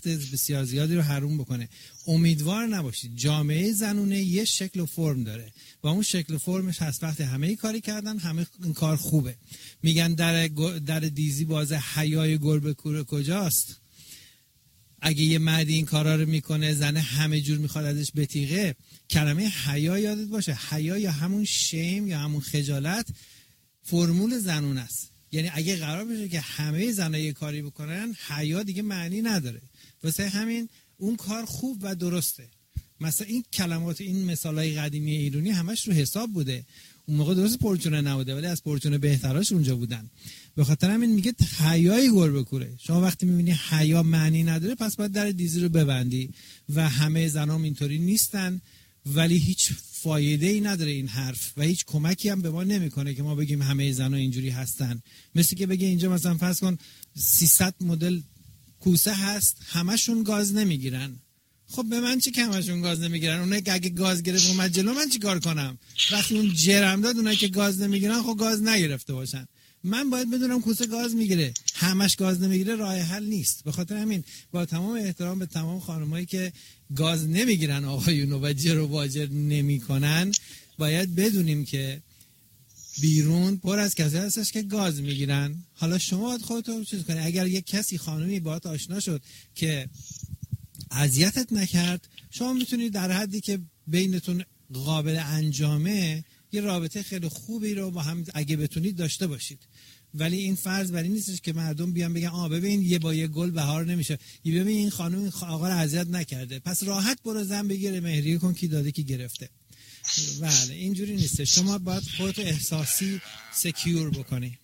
وقت بسیار زیادی رو حروم بکنه. امیدوار نباشید. جامعه زنونه یه شکل و فرم داره و اون شکل و فرمش هست وقتی همه کاری کردن همه این کار خوبه. میگن در دیزی باز حیای گربه کوره کجاست؟ اگه یه مردی این کارا رو میکنه زنه همه جور میخواد ازش بتیغه. کلمه حیا یادت باشه، حیا یا همون شیم یا همون خجالت فرمول زنون است. یعنی اگه قرار بشه که همه زنها یه کاری بکنن حیا دیگه معنی نداره. واسه همین اون کار خوب و درسته. مثلا این کلمات، این مثالای قدیمی ایرانی همش رو حساب بوده. اون موقع درست پرچونه نبوده ولی از پرچونه بهتراش اونجا بودن. به خاطر همین میگه حیای گربه کوره. شما وقتی میبینی حیا معنی نداره پس باید در دیزی رو ببندی و همه زنام اینطوری نیستن، ولی هیچ فایده ای نداره این حرف و هیچ کمکی هم به ما نمیکنه که ما بگیم همه زنا اینجوری هستن. مثل که بگه اینجا مثلا فرض کن 300 مدل کوسه هست همشون گاز نمیگیرن. خب به من چی که همشون گاز نمیگیرن؟ اونایی که اگه گاز گرفت اومد جلو من چی کار کنم؟ وقتی اون جرم داد اونایی که گاز نمیگیرن خب گاز نگرفته باشن. من باید بدونم کوسه گاز میگیره، همش گاز نمیگیره راه حل نیست. به خاطر همین با تمام احترام به تمام خانمایی که گاز نمیگیرن آقایونو و جر و واجر نمیکنن، باید بدونیم که بیرون پر از کسی هستش که گاز میگیرن. حالا شما باید خودتون چیز کنید. اگر یک کسی خانمی باهات آشنا شد که اذیتت نکرد، شما میتونید در حدی که بینتون قابل انجامه یه رابطه خیلی خوبی رو با هم اگه بتونید داشته باشید. ولی این فرض بر این نیستش که مردم بیان بگن ببین یه با یه گل بهار نمیشه، ببین این خانم این آقا رو اذیت نکرده پس راحت برو زن بگیره مهریه کن کی داده کی گرفته. بله اینجوری نیست. شما باید خودتو احساسی سکیور بکنی.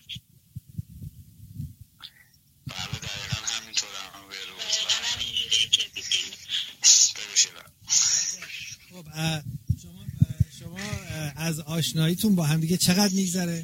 بله دقیقا همینطور هم خب شما از آشناییتون با هم دیگه چقدر میگذره؟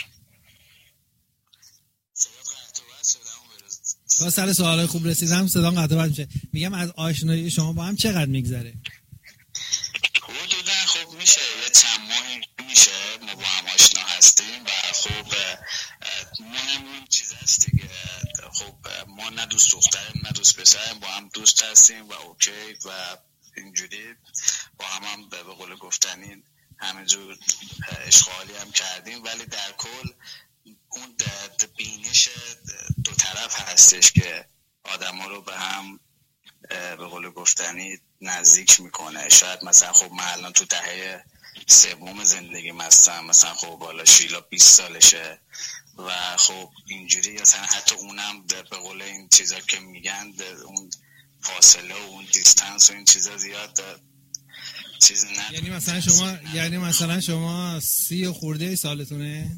با سر سوالای خوب رسیدم صدام قطع بند میشه. میگم از آشنایی شما با هم چقدر میگذره؟ حدودا خب میشه یه چند ماهی میشه ما با هم آشنا هستیم و خب مهم این چیز هست دیگه. خب ما نه دوست دختریم نه دوست پسریم، با هم دوست هستیم و اوکی و اینجوری با هم به قول گفتنی همینجور اشغالی هم کردیم. ولی در کل اون بینش دو طرف هستش که آدم ها رو به هم به قول گفتنی نزدیک میکنه. شاید مثلا خب من الان تو دهه سوم زندگیم هستم، مثلا خب بالا شیلا 20 سالشه و خب اینجوری مثلا حتی اونم به قول این چیزا که میگن اون فاصله و اون دیستنس و این چیزا زیاد چیز نه. یعنی مثلا شما 30 خورده سالتونه؟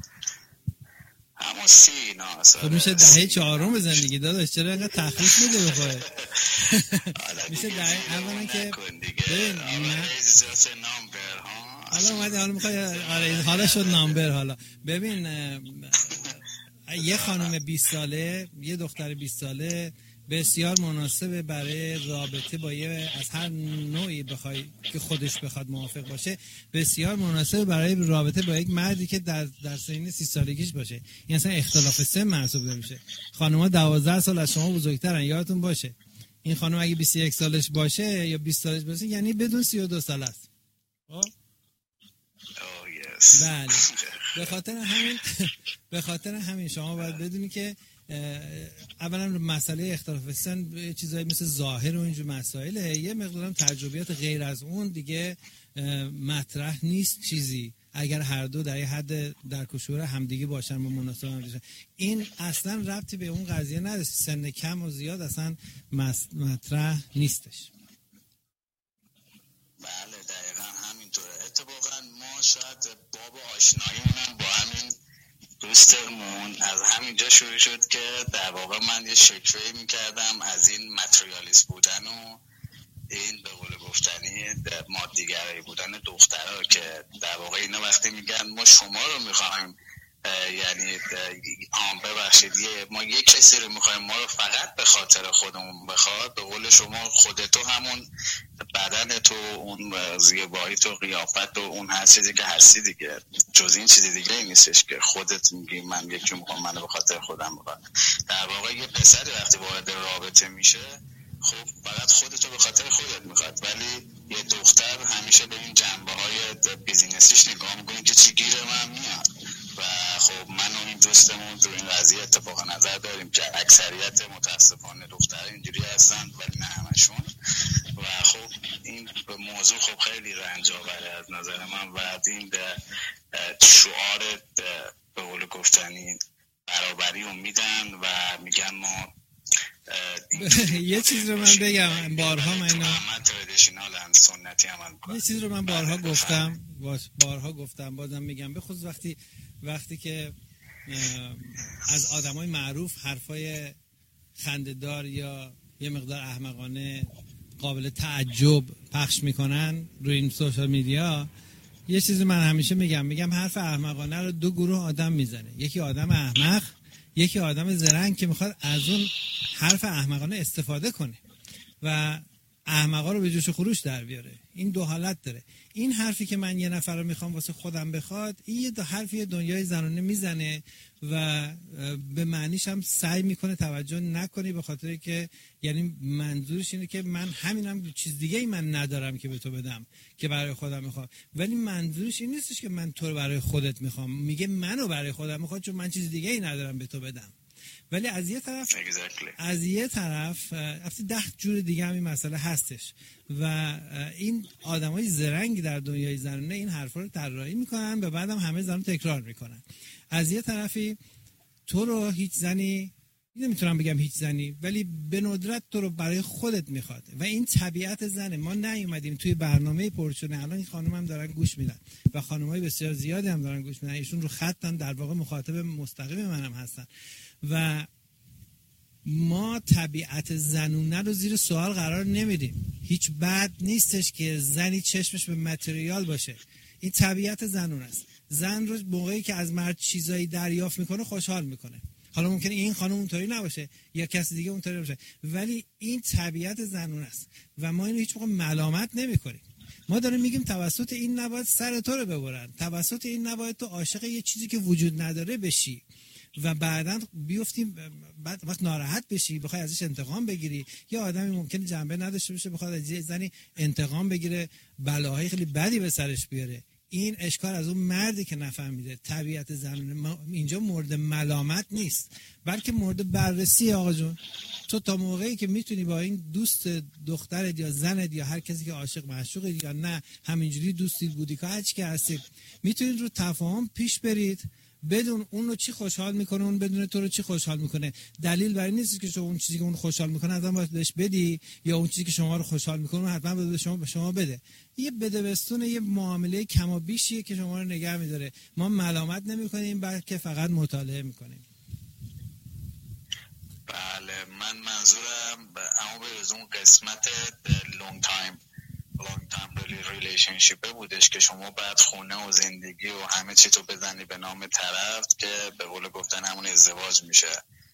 همون 30 خب میشه دهه 4 زندگی داداش، چرا اینقدر تخریف میده بخواه؟ میشه دهه اولا که حالا میخوای حالا شد نامبر. حالا ببین یه خانم 20 ساله یه دختر 20 ساله بسیار مناسبه برای رابطه با یه از هر نوعی بخوای که خودش بخواد موافق باشه، بسیار مناسبه برای رابطه با یک مردی که در سن 30 سالگیش باشه. این اصلا اختلاف سن محسوب نمیشه. خانم‌ها 12 سال از شما بزرگترن، یادتون باشه. این خانم اگه 21 سالش باشه یا 20 سالش باشه یعنی بدون 32 سال است. بله. به خاطر همین شما باید بدونی که اولا مسئله اختلاف سن چیزایی مثل ظاهر و اینجور مسائله، یه مقدارم تجربیات غیر از اون دیگه مطرح نیست چیزی. اگر هر دو در یه حد در کشور همدیگه باشن و مناسب هم باشن، این اصلا ربطی به اون قضیه نداره. سن کم و زیاد اصلا مطرح نیستش. بله دقیقا همینطوره. اتفاقا ما شاید باب آشناییمونم با همین دوستمون از همینجا شروع شد که در واقع من یه شکوهی میکردم از این ماتریالیست بودن و این به قول گفتنی مادیگرایی بودن دخترها، که در واقع اینا وقتی میگن ما شما رو میخوایم، یعنی ببخشید ما یک کسی رو میخوایم ما رو فقط به خاطر خودمون بخواد، به قول شما خودتو همون بدن تو، اون زیبایی تو، قیافت تو، اون هر چیزی که هستی دیگه، جز این چیزی دیگه ای نیستش که خودت میگی من یکی میخوام منو به خاطر خودم بکنم. در واقع یه پسری وقتی وارد رابطه میشه خب فقط خودتو به خاطر خودت میخواد، ولی یه دختر همیشه به این جنبه‌های بیزینسیش نگاه میکنه که چی گیر من میاد. و خب من و این دوستمون تو این قضیه اتفاق نظر داریم که اکثریت متاسفانه دختر اینجوری هستن ولی نه همشون. و خب این موضوع خب خیلی رنج آوره از نظر من و این شعار به قول گفتنی برابری رو میدن و میگن ما یه چیز رو من بگم، بارها من یه چیز رو من بارها گفتم بازم میگم، بخصوص وقتی که از آدمای معروف حرفای خنده‌دار یا یه مقدار احمقانه قابل تعجب پخش میکنن روی این سوشال میدیا، یه چیزی من همیشه میگم حرف احمقانه رو دو گروه آدم میزنه، یکی آدم احمق، یکی آدم زرنگ که میخواد از اون حرف احمقانه استفاده کنه و احمقا رو به جوش و خروش در بیاره. این دو حالت داره. این حرفی که من یه نفر رو میخوام واسه خودم بخواد، این یه حرفی دنیای زنانه میزنه و به معنیش هم سعی میکنه توجه نکنی، به خاطر که یعنی منظورش اینه که من همینم، چیز دیگه ای من ندارم که به تو بدم که برای خودم میخوام. ولی منظورش این نیستش که من تو رو برای خودت میخوام، میگه منو برای خودم میخواد چون من چیز دیگه ای ندارم به تو بدم. ولی از یه طرف 10 جور دیگه هم این مسئله هستش و این آدمای زرنگ در دنیای زنانه این حرفا رو طراحی میکنن و بعدم همه زنو تکرار میکنن. از یه طرفی تو رو هیچ زنی، نمیتونم بگم هیچ زنی، ولی به ندرت تو رو برای خودت میخواد و این طبیعت زنه. ما نیومدیم توی برنامه پرچونه، الان این خانم هم دارن گوش میدن و خانمای بسیار زیادی هم دارن گوش میدن، ایشون رو خطن، در واقع مخاطب مستقیم منم هستن و ما طبیعت زنونه رو زیر سوال قرار نمیدیم. هیچ بد نیستش که زنی چشمش به متریال باشه، این طبیعت زنونه است. زن رو موقعی که از مرد چیزایی دریافت میکنه خوشحال میکنه. حالا ممکنه این خانم اونطوری نباشه یا کسی دیگه اونطوری باشه، ولی این طبیعت زنونه است و ما اینو هیچ موقع ملامت نمیکنیم. ما داریم میگیم توسط این نباید سر تو رو ببرن، توسط این نباید تو عاشق یه چیزی که وجود نداره بشی و بعداً بیفتیم، بعد وقت ناراحت بشی بخوای ازش انتقام بگیری. یا آدمی ممکنه جنبه نداشته باشه بخواد از یه زنی انتقام بگیره، بلاهای خیلی بدی به سرش بیاره. این اشکال از اون مردی که نفهمیده طبیعت زنونه. اینجا مورد ملامت نیست بلکه مورد بررسی. آقا جون، تو تا موقعی که میتونی با این دوست دخترت یا زنت یا هر کسی که عاشق معشوقه یا نه همینجوری دوستی بودی که هرچی که هستید، میتونید رو تفاهم پیش برید، بدون اون رو چی خوشحال میکنه، اون بدون تو رو چی خوشحال میکنه. دلیل بر این نیست که شما اون چیزی که اون خوشحال میکنه حتما باید بهش بدی یا اون چیزی که شما رو خوشحال میکنه حتما باید به شما بده. یه بدبستون، یه معامله کم و بیشیه که شما رو نگه میداره. ما ملامت نمیکنیم بلکه فقط مطالعه میکنیم. بله، من منظورم اما به اون قسمت لونگ تایم ریلیشنشیپ بودش که شما بعد خونه و زندگی و همه چی تو بزنی به نام طرف که به قول گفتن همون ازدواج میشه.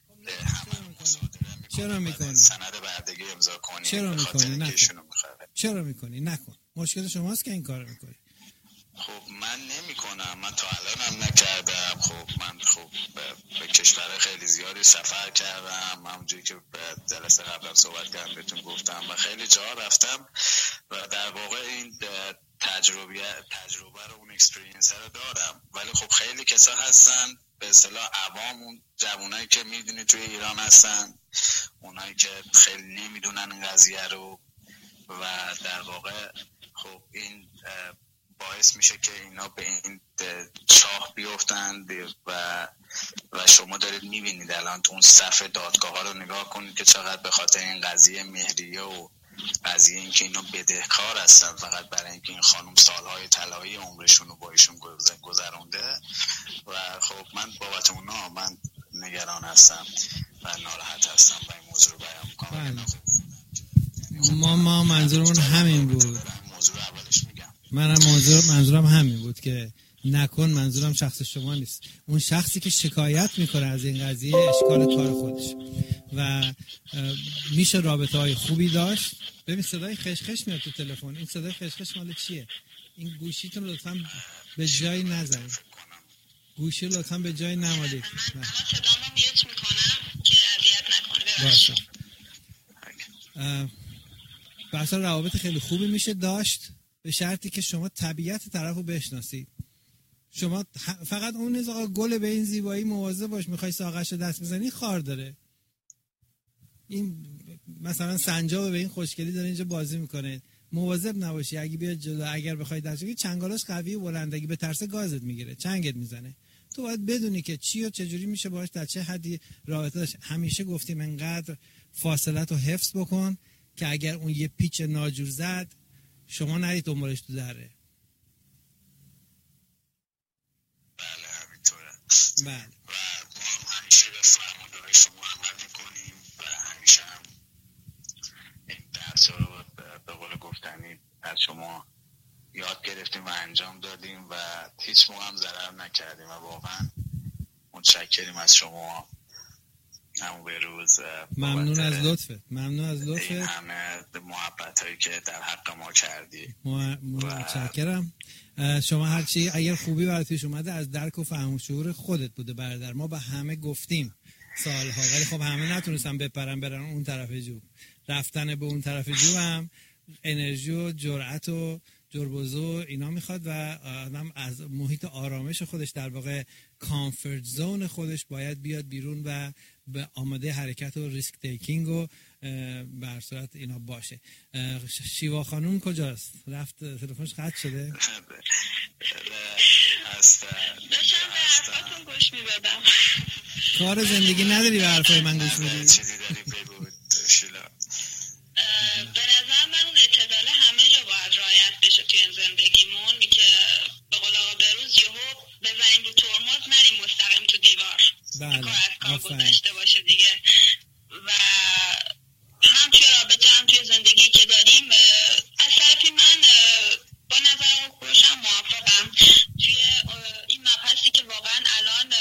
چرا میکنی؟ سند بردگی امضا کنی. چرا میکنی؟ نکن. مشکل شماست که این کارو میکنی. خب من نمیکنم، من تا الان هم نکردم. خب من به کشور خیلی زیادی سفر کردم، همونجوری که به جلسه قبلم صحبت کردم بهتون گفتم و خیلی جا رفتم و در واقع این تجربه رو، اون اکسپریانس رو دارم. ولی خب خیلی کسا هستن به اصطلاح عوام، اون جوانایی که میدونی توی ایران هستن، اونایی که خیلی نمیدونن این قضیه رو و در واقع خب این باعث میشه که اینا به این چاه بیفتند و شما دارید میبینید الان تو اون صف دادگاه ها رو نگاه کنید که چقدر به خاطر این قضیه مهریه و قضیه این که اینا بدهکار هستن فقط برای اینکه این خانم سالهای طلایی عمرشون رو با ایشون گذرونده و خب من بابت اونا من نگران هستم و ناراحت هستم و این موضوع رو بیان میکنم. ما منظورمون همین بود. منظورم همین بود که نکن. منظورم شخص شما نیست، اون شخصی که شکایت میکنه از این قضیه اشکال کار خودش. و میشه رابطه های خوبی داشت. ببین صدای خشخش میاد تو تلفن. این صدای خشخش مال چیه؟ این گوشیتون لطفاً به جای نذارید. گوشی لطفاً به جای نمالید. من صدامو میوت میکنم که اذیت نکنه. باشه. بحث روابط خیلی خوبی میشه داشت به شرطی که شما طبیعت طرفو بشناسید. شما فقط اون نیست آقا گل به این زیبایی مواظب باش، میخوای ساقه‌شو دست بزنی خار داره. این مثلا سنجاب به این خوشگلی داره اینجا بازی میکنه، مواظب نباشی اگه بیاد جلو، اگر بخوای دست بگیری چنگالاش قوی و بلند، اگه به ترس گازت میگیره، چنگت میزنه. تو باید بدونی که چی و چجوری میشه باهاش در چه حدی رابطه داشت. همیشه گفتیم انقدر فاصلت رو حفظ بکن که اگر اون یه پیچ ناجور زد شما نرید دنبالش تو دره. بله همینطوره. بله. و ما هم همیشه به فرمانده شما عمل میکنیم و همیشه هم این درس رو به قول گفتنی از شما یاد گرفتیم و انجام دادیم و هیچ موقع هم ضرر نکردیم و واقعا متشکریم از شما. همون به روز ممنون از لطفت. این همه محبت هایی که در حق ما کردی. متشکرم. شما هرچی اگر خوبی برات پیش اومده از درک و فهم و شعور خودت بوده برادر. ما به همه گفتیم سالها، ولی خب همه نتونستن برن اون طرف جوب. رفتن به اون طرف جوب هم انرژی و جرأت و جربوزو اینا میخواد و آدم از محیط آرامش خودش، در واقع کامفورت زون خودش، باید بیاد بیرون و به آماده حرکت و ریسک تیکینگ و بر صورت اینا باشه. شیوا خانوم کجاست؟ رفت تلفنش قطع شده؟ داشتم به حرفاتون گوش میدادم. کار زندگی نداری به حرفای من گوش میدی؟ چیزی داری بگو شیلا. به نظر من اون اعتدال همه جا باید رعایت بشه توی زندگیمون، که به قول آقا بروز یهو بزنیم رو ترمز نریم مستقیم تو دیوار. بله. از کار گذشته باشه دیگه. و هم توی رابطه هم توی زندگی که داریم، از طرفی من با نظر خوشم موافقم توی این مبحثی که واقعا الان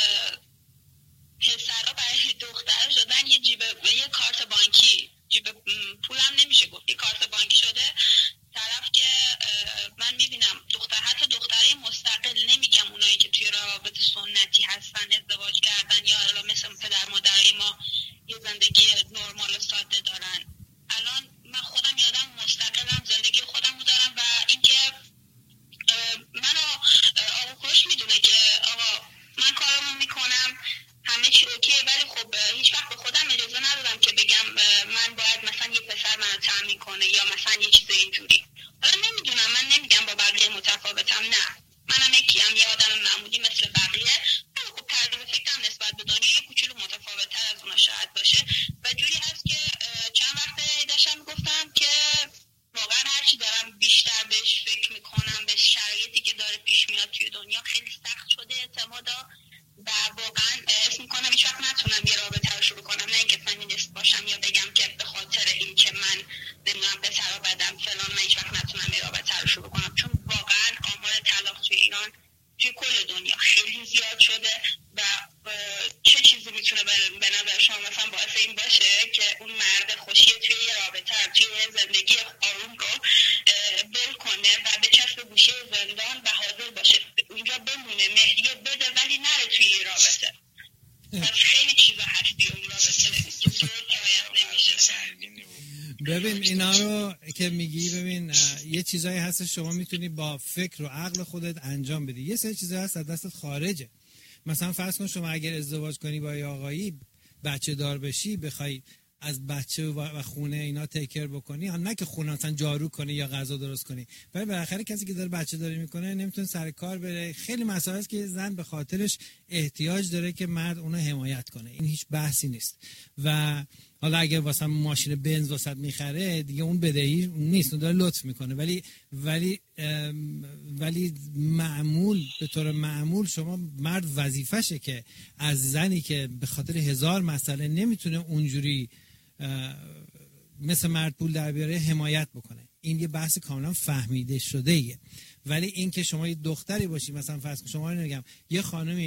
پسرها برای دختر شدن یه کارت بانکی، جیب پولم نمیشه گفت، یه کارت بانکی شده طرف که من میبینم حتی دخترای مستقل، نمیگم اونایی که توی روابط سنتی هستن ازدواج کردن یا مثل پدر مادرای ما یه زندگی نرمال و ساده دارن. الان من خودم یادم مستقلم، زندگی خودمو دارم و اینکه منو آقا کوش میدونه که آقا من کارمو میکنم همه چی اوکیه، ولی خب هیچ وقت به خودم اجازه ندادم که بگم من باید مثلا یه پسر منو تامین کنه یا مثلا یه چیز اینجوری. حالا نمیدونم، من نمیگم با بقیه متفاوتم، نه، منم یکیم، یه آدم معمولی مثل بقیه، ولی خب طرز فکرم نسبت به دنیا یه کوچولو متفاوت‌تر از اونها شاید باشه و جوری هست که چند وقت داشتم میگفتم که واقعا هرچی دارم بیشتر بهش فکر میکنم، به شرایطی که داره پیش میاد توی دنیا خیلی سخت شده اعتمادا و واقعا اسم میکنم هیچ وقت نتونم یه رابطه رو شروع کنم، نه اینکه فمینیست باشم یا بگم که به خاطر این که من نمیدونم پسرا بدم فلان من هیچ وقت نتونم یه رابطه رو شروع کنم، چون واقعا آمار طلاق توی ایران توی کل دنیا خیلی زیاد شده و چه چیزی میتونه به نظر شما مثلا باعث این باشه که اون مرد خوشی توی یه رابطه توی زندگی آروم رو بل کنه و بچسبه گوشه زندان و حاضر باشه اونجا بمونه، مهریه بده ولی نره توی یه رابطه. پس خیلی چیزا هست توی اون رابطه که زور رعایت نمیشه. ببین اینا رو که میگی، ببین یه چیزایی هست شما میتونی با فکر و عقل خودت انجام بدی، یه سری چیزا هست از دستت خارجه. مثلا فرض کن شما اگر ازدواج کنی با یه آقایی، بچه دار بشی، بخوای از بچه و خونه اینا تیکر بکنی، هم نه که خونه مثلا جارو کنی یا غذا درست کنی، ولی بالاخره کسی که داره بچه داری میکنه نمیتونه سر کار بره. خیلی مسائل است که زن به خاطرش احتیاج داره که مرد اونو حمایت کنه، این هیچ بحثی نیست. و حالا اگه واسه ماشین بنز واسط میخره دیگه اون بدهی نیست، اون داره لطف میکنه، ولی معمول به طور معمول شما مرد وظیفشه که از زنی که به خاطر 1000 مسئله نمیتونه اونجوری مثل مرد پول در بیاره حمایت بکنه. این یه بحث کاملا فهمیده شده ایه. ولی این که شما یه دختری باشی، مثلا فرض کن شما رو نمیگم یه خانمی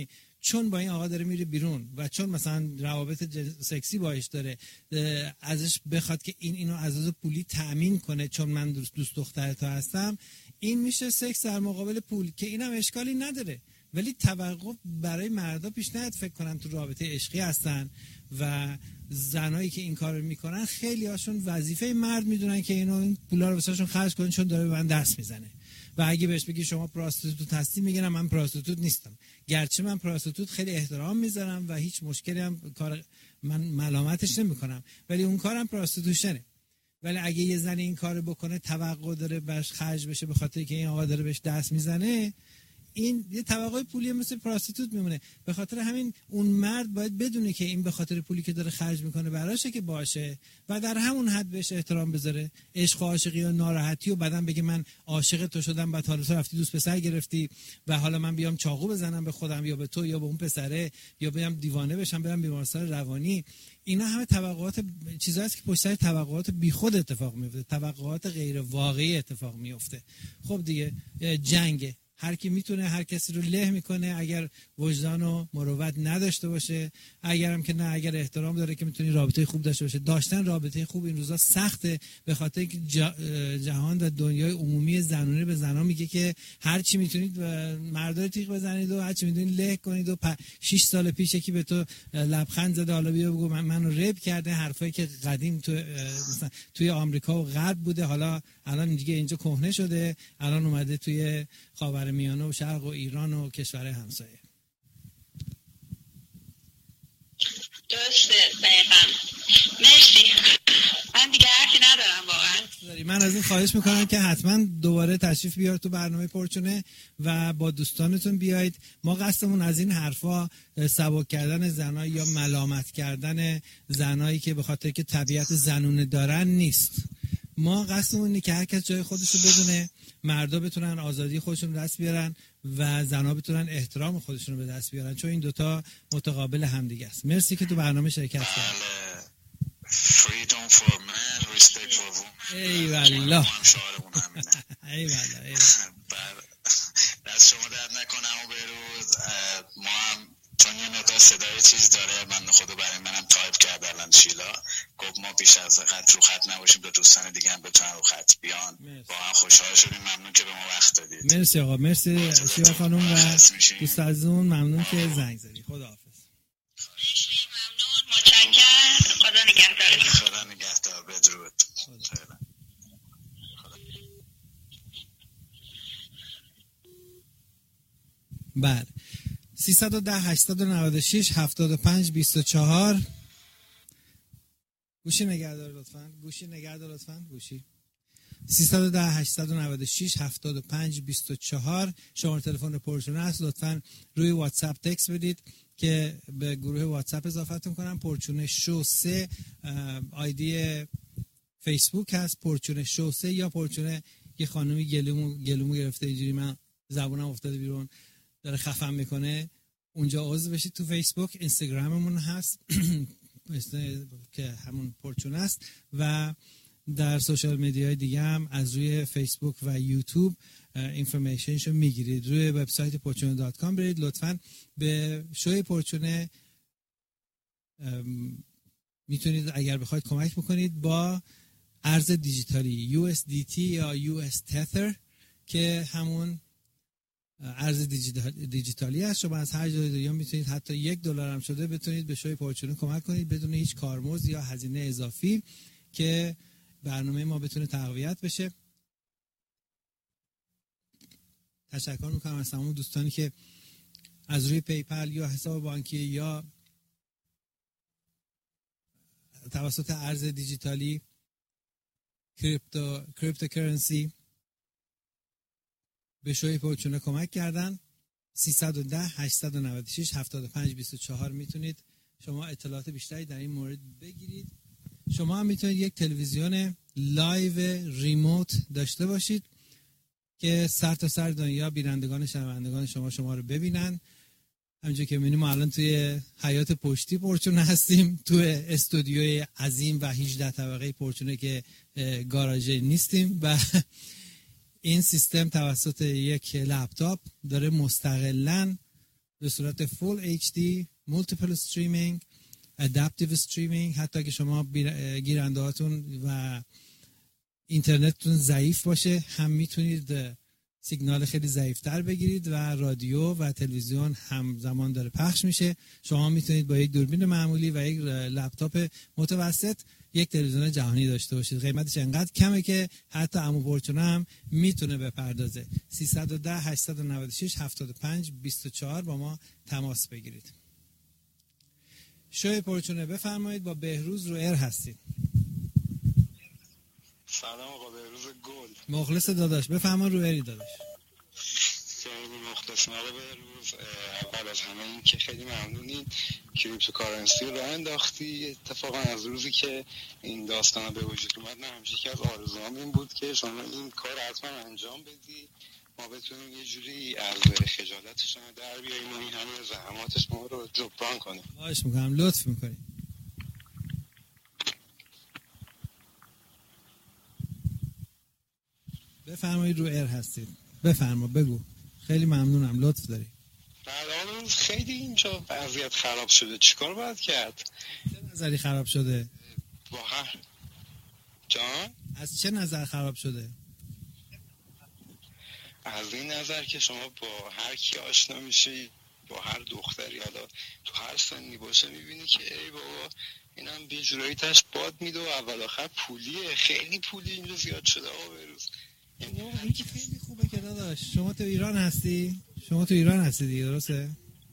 چون با این آقا داره میره بیرون و چون مثلا روابط سکسی باش داره، ازش بخواد که اینو از لحاظ پولی تأمین کنه چون من دوست دختر تو هستم، این میشه سکس در مقابل پول که اینم اشکالی نداره. ولی توقف برای مردا پیش نیاد فکر کنن تو رابطه عشقی هستن و زنایی که این کارو میکنن خیلی هاشون وظیفه مرد میدونن که این پولا رو واسهشون خرج کنن چون داره به من دست میزنه. و اگه بهش بگی شما پراستیتوت هستی میگن من پراستیتوت نیستم، گرچه من پراستیتوت خیلی احترام میذارم و هیچ مشکلی هم کار من ملامتش نمیکنم، ولی اون کارم پراستیتوشنه. ولی اگه یه زن این کارو بکنه توقع داره باش خرج بشه به خاطر که این آقا داره بهش دست میزنه، این یه توقع پولی مثل پراستیتوت میمونه. به خاطر همین اون مرد باید بدونه که این به خاطر پولی که داره خرج میکنه براشه که باشه و در همون حد بهش احترام بذاره. عشق و عاشقی و ناراحتی و بعدن بگه من عاشق تو شدم بعد حالا تو رفتی دوست پسر گرفتی و حالا من بیام چاقو بزنم به خودم یا به تو یا به اون پسره یا بیام دیوانه بشم برم بیمارستان روانی، اینا همه توقعات چیزایی است که پشت سر توقعات بیخود اتفاق میفته، توقعات غیر واقعی اتفاق میفته. خب دیگه جنگه، هر کی میتونه هر کسی رو له میکنه اگر وجدان و مروت نداشته باشه، اگرم که نه اگر احترام داره که میتونی رابطه خوب داشته باشه. داشتن رابطه خوب این روزا سخته به خاطر اینکه جهان و دنیای عمومی زنونه به زنا میگه که هر چی میتونید مردا رو تیغ بزنید و هر چی میتونید له کنید و 6 سال پیش یکی به تو لبخند زده حالا بیا بگو منو رپ کرده، حرفایی که قدیم تو مثلا توی آمریکا و غرب بوده حالا الان دیگه اینجا کهنه شده، الان اومده توی خاورمیانه و شرق و ایران و کشورهای همسایه. درسته دقیقا. مرسی، من دیگه حرفی ندارم واقعا. من از این خواهش میکنم که حتما دوباره تشریف بیار تو برنامه پرچونه و با دوستانتون بیایید. ما قصدمون از این حرفا سبک کردن زنای یا ملامت کردن زنایی که به خاطر که طبیعت زنونه دارن نیست. ما قصدمون اینه که هر کس جای خودش رو بدونه، مردا بتونن آزادی خودشون رو دست بیارن و زنها بتونن احترام خودشون رو به دست بیارن، چون این دوتا متقابل همدیگه است. مرسی که تو برنامه شرکت کردید. Freedom for men, respect for women. ای والله. ای والله. دست شما درد نکنم و بروز. ما هم چون یه مقدار صدای چیز داره، من خودو برای منم تایپ کرد الان شیلا گفت ما بیش از خط رو خط نباشیم، دو دوستان دیگه هم بتونن رو خط بیان. با هم خوشحال شدیم، ممنون که به ما وقت دادید. مرسی آقا، مرسی شیلا خانم و دوست عزیزمون، ممنون که زنگ زدی. خداحافظ. ممنون، متشکرم. خدا نگهدار. خدا نگهدار. بدرود. بله 310 896 75 24. گوشی نگهدار لطفاً، گوشی نگهدار لطفاً، گوشی 310 896 75 24 شماره تلفن پرچونه است. لطفاً روی واتساپ تکست بدید که به گروه واتساپ اضافتون کنم. پرچونه شو 3 آیدی فیسبوک هست، پرچونه شو 3 یا پرچونه. یه خانومی گلومو گرفته اینجوری من زبونم افتاده بیرون داره خفم میکنه، اونجا عضو بشید تو فیسبوک. اینستاگراممون هست که همون پرچونه است و در سوشال میدیاهای دیگه هم از روی فیسبوک و یوتیوب اینفورمیشنشو میگیرید. روی وبسایت porchune.com برید. لطفاً به شوی پرچونه میتونید اگر بخواید کمک بکنید با ارز دیجیتالی USDT یا US Tether که همون ارز دیجیتالی هست. شما از هر جای دنیا میتونید حتی $1 هم شده بتونید به شوی پرچونه کمک کنید بدون هیچ کارمزد یا هزینه اضافی که برنامه ما بتونه تقویت بشه. تشکر میکنم از تمام دوستانی که از روی پیپل یا حساب بانکی یا توسط ارز دیجیتالی کریپتوکرنسی به شوی پرچونه کمک کردن. 310 896 75 24 میتونید شما اطلاعات بیشتری در این مورد بگیرید. شما هم میتونید یک تلویزیون لایو ریموت داشته باشید که سر تا سر دنیا بینندگان شنوندگان شما رو ببینن. همونجوری که می‌بینیم ما الان توی حیات پشتی پرچونه هستیم، توی استودیوی عظیم و 18 طبقه پرچونه که گاراژ نیستیم و این سیستم توسط یک لپتاپ داره مستقلاً به صورت فول HD، مولتیپل استریمینگ، ادپتیو استریمینگ. حتی که شما گیرنده هاتون و اینترنتتون ضعیف باشه هم میتونید سیگنال خیلی ضعیفتر بگیرید و رادیو و تلویزیون همزمان داره پخش میشه. شما میتونید با یک دوربین معمولی و یک لپتاپ متوسط یک تلویزیون جهانی داشته باشید. قیمتش انقدر کمه که حتی عمو پرچونه هم میتونه بپردازه. 310 896 75 24 با ما تماس بگیرید. شوی پرچونه بفرمایید، با بهروز رو ایر هستید. سلام آقا بهروز گل. مخلص داداش، بفرمایید رو ایری داداش. خیلی مخلصم آقا بهروز. اول از همه این که خیلی ممنونین کریپتوکارنسی رو انداختی. اتفاقا از روزی که این داستان به وجود اومد من همیشه که از آرزوام این بود که شما این کار حتما انجام بدی، ما بتونیم یه جوری از خجالتش در بیاییم و این همه زحماتش ما رو جبران کنیم. خواهش میکنم، لطف میکنید. بفرمایید رو ایر هستید. بفرما بگو. خیلی ممنونم، لطف داری. بعد خیلی اینجا وضعیت خراب شده، چیکار باید کرد؟ چه نظری خراب شده؟ با هر جان؟ از چه نظر خراب شده؟ از این نظر که شما با هر کی آشنا میشی، با هر دختری حالا تو هر سنی باشه، میبینی که ای بابا اینم یه جورایی تاش باد میده و اول آخر پولیه. خیلی پولی اینجا زیاد شده آقا بهروز. این که خیلی خوبه که داداش. شما تو ایران هستی؟ شما تو ایران هستی دیگه، درسته؟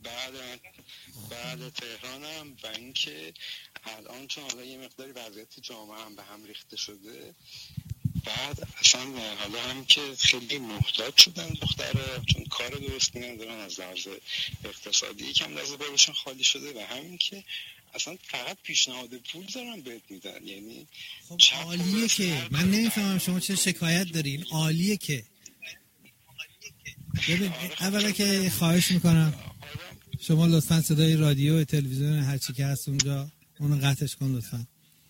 بله تهرانم. و اینکه الان چون حالا یه مقداری وضعیت جامعه هم به هم ریخته شده، بعد اصلا حالا هم که خیلی محتاج شدن دختره، چون کار درست ندارن، از لحاظ اقتصادی یکم لحاظ بارشون خالی شده و همین که اصلا فقط پیشنهاد پول دارن بهت میدن. یعنی خب عالیه که من نمیفهمم شما چه شکایت دارین. عالیه که ببین اولا که خواهش میکنم شما لطفا صدای رادیو تلویزیون هر چی که هست اونجا اونو قطعش کن لطفا.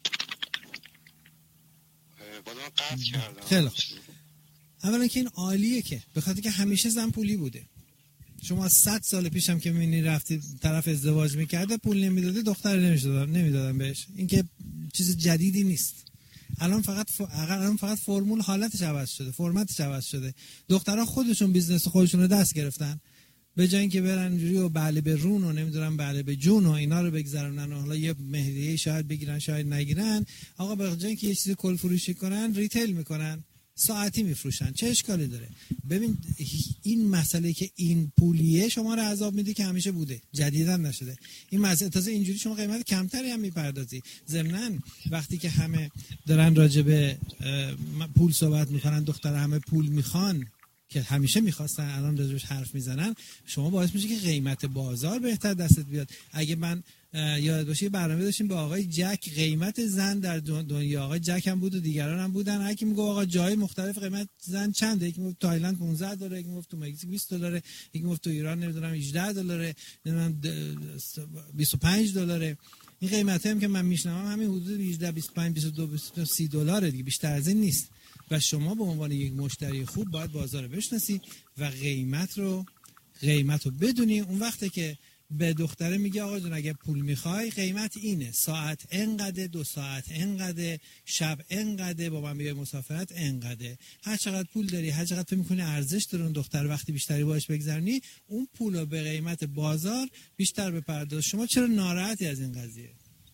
خیلی خوب. اولا که این عالیه که به خاطر که همیشه زن پولی بوده. شما 100 سال پیش هم که می‌بینی رفتی طرف ازدواج می‌کرده پول نمیداده، دختر نمیدادن بهش. این که چیز جدیدی نیست. الان فقط فرمول حالتش عوض شده، فرمتش عوض شده. دخترها خودشون بیزنس خودشون رو دست گرفتن. به جای اینکه برن اینجوری و بله به رون و نمیدونم بله به جون و اینا رو بگذرونن و حالا یه مهریه شاید بگیرن شاید نگیرن، آقا به جای اینکه یه چیزی کل فروشی کنن ریتیل میکنن، ساعتی میفروشن. چه اشکالی داره؟ ببین این مسئله که این پولیه شما رو عذاب میده که همیشه بوده، جدیداً نشده. این مسئله تازه اینجوری شما قیمت کمتری هم میپردازی. ضمناً وقتی که همه دارن راجع به پول صحبت میکنن، دختر همه پول میخوان که همیشه میخواستن، الان راجعش حرف میزنن، شما باعث میشه که قیمت بازار بهتر دستت بیاد. اگه من یاد باشه برنامه داشتیم با آقای جک، قیمت زن در دنیا، آقای جک هم بود و دیگران هم بودن، هر کی میگه آقا جای مختلف قیمت زن چنده، یکی میگه تایلند 15 دلار، یکی میگه تو مکزیک 20 دلار، یکی میگه تو ایران نمیدونم 18 دلار، نمیدونم 25 دلار. این قیمت هم که من میشنوم همین حدود 18 25 22 30 دلار دیگه، بیشتر از این نیست. و شما به عنوان یک مشتری خوب باید بازار رو بشناسی و قیمت رو بدونی. اون وقته که به دختره میگه آقا جون اگه پول میخوای قیمت اینه، ساعت انقدر، 2 ساعت انقدر، شب انقدر، با من بیای مسافرت انقدر، هر چقدر پول داری، هر چقدر فکر میکنی ارزش داره اون دختر، وقتی بیشتری باهاش بگذرونی اون پولو به قیمت بازار بیشتر بپرداز. شما چرا ناراحتی از این قضیه؟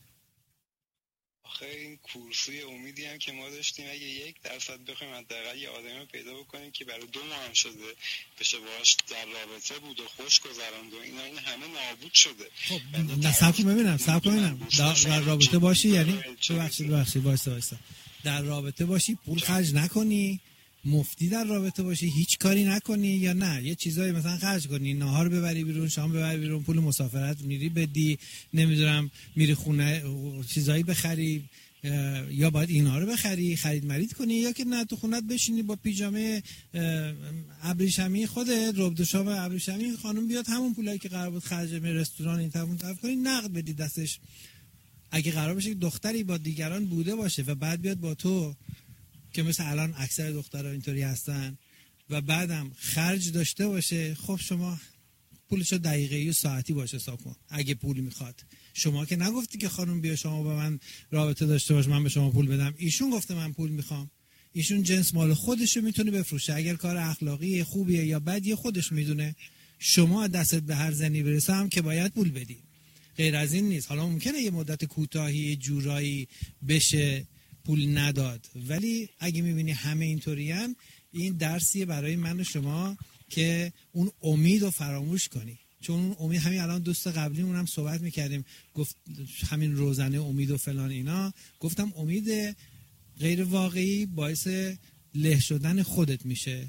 آخه این کورسوی امیدی هم که ما داشتیم اگه 1% بخوایم حداقل یه آدمی پیدا بکنیم که برای 2 ماه هم شده بشه باهاش در رابطه بود و خوش گذروند و اینا، این همه نابود شده. خب نه صبر کنم در رابطه باشی، یعنی ببخشید وایسا در رابطه باشی پول خرج نکنی، مفتی در رابطه باشی هیچ کاری نکنی، یا نه یه چیزایی مثلا خرج کنی، نهار ببری بیرون، شام ببری بیرون، پول مسافرت میری بدی، نمیدونم میری خونه چیزایی بخری، یا باید اینا رو بخری خرید مرید کنی، یا که نه تو خونت بشینی با پیژامه ابریشمی خودت، ربدوشاب ابریشمی، خانم بیاد همون پولایی که قرار بود خرج رستوران این طرف کنی نقد بدی دستش. اگه قرار باشه دختری با دیگران بوده باشه و بعد بیاد با تو که مثل الان اکثر دخترها اینطوری هستن و بعدم خرج داشته باشه، خب شما پولشو دقیقه‌ای و ساعتی باشه حساب کن اگه پول میخواد. شما که نگفتی که خانم بیا شما با من رابطه داشته باش من به شما پول بدم، ایشون گفته من پول میخوام. ایشون جنس مال خودشو میتونه بفروشه، اگر کار اخلاقی خوبیه یا بدیه خودش میدونه. شما دستت به هر زنی برسه هم که باید پول بدی، غیر از این نیست. حالا ممکنه یه مدت کوتاهی جورایی بشه پول نداد، ولی اگه میبینی همه اینطورین، این درسیه برای من و شما که اون امید رو فراموش کنی. چون اون امید، همین الان دوست قبلیمون هم صحبت میکردیم، گفت همین روزنه امید و فلان اینا، گفتم امید غیر واقعی باعث له شدن خودت میشه.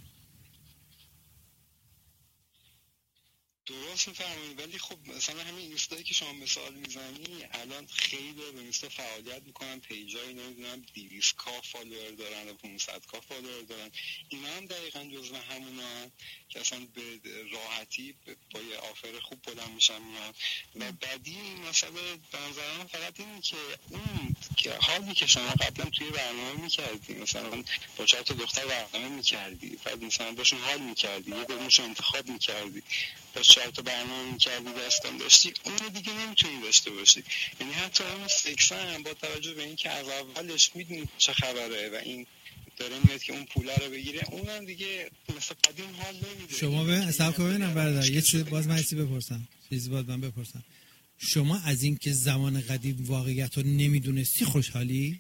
درست میفهمید، ولی خب مثلا همین اینستایی که شما مثال میزنی الان خیلی به اینستا فعالیت میکنن، پیجایی نمیدونم 200k فالوور دارن و 500k فالوور دارن. اینا هم دقیقا جزو همونا که اصلا به راحتی با یه آفر خوب بلند میشن میان. و بعدی این مسئله به نظر من فقط این که اون که حالی که شما قبلا توی برنامه میکردی، مثلا با 4 تا دختر برنامه میکردی، بعد مثلا باشون حال میکردی، یه کدومشو انتخاب میکردی، با 4 تا برنامه میکردی دستان داشتی، اون دیگه نمیتونی داشته باشی. یعنی حتی اون سکس هم با توجه به این که از اولش میدونی چه خبره و این داره میاد که اون پوله رو بگیره، اونم دیگه مثل قدیم حال نمیده. شما به حساب کنم برادر یه چیز باز من بپرسم، چیزی باز من بپرسم، شما از این که زمان قدیم واقعیت رو نمیدونستی خوشحالی؟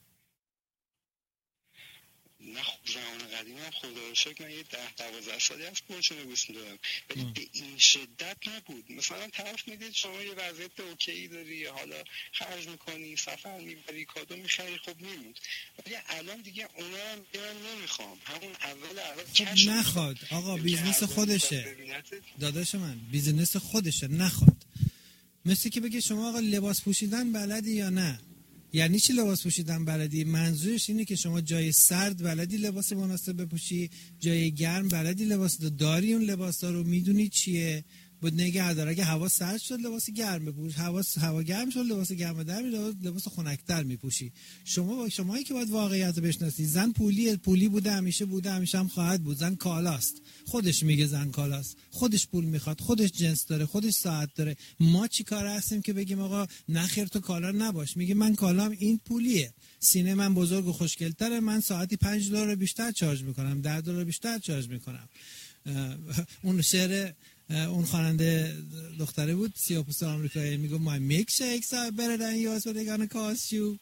نه خب زمان قدیم هم خدا رو شکر من یه 10-12 سالی هست پولشون رو گوش میدادم، ولی به این شدت نبود. مثلا طرف میدید شما یه وضعیت اوکی داری، حالا خرج میکنی، سفر میبری، کادو میخری، خب میموند. ولی الان دیگه اونا هم من نمیخوام، همون اول نخواد آقا، بیزنس خودشه داداش من، بیزنس خودشه، نخواد. مثل که بگه شما آقا لباس پوشیدن بلدی یا نه. یعنی چی لباس پوشیدن بلدی؟ منظورش اینه که شما جای سرد بلدی لباس مناسب بپوشی، جای گرم بلدی لباس داری، اون لباس رو میدونی چیه بود نگه دار. اگه هوا سرد شد لباس گرم بپوش، هوا گرم شد لباس گرم در لباس خنک‌تر میپوشی. شمایی که باید واقعیت رو بشناسی. زن پولی بوده، همیشه هم خواهد بود. زن کالاست، خودش میگه زن کالاست، خودش پول میخواد، خودش جنس داره، خودش ساعت داره. ما چی کار هستیم که بگیم آقا نخیر تو کالا نباش؟ میگه من کالام این پولیه، سینه من بزرگ و خوشگل‌تره، من ساعتی $5 بیشتر چارج میکنم، $10 بیشتر چارج میکنم. اون شعر اون خواننده دختره بود سیاه‌پوست آمریکایی، میگه my milkshakes are better than yours but they're gonna cost you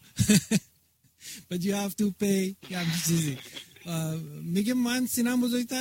but you have to pay. یه چیزی میگه من سینم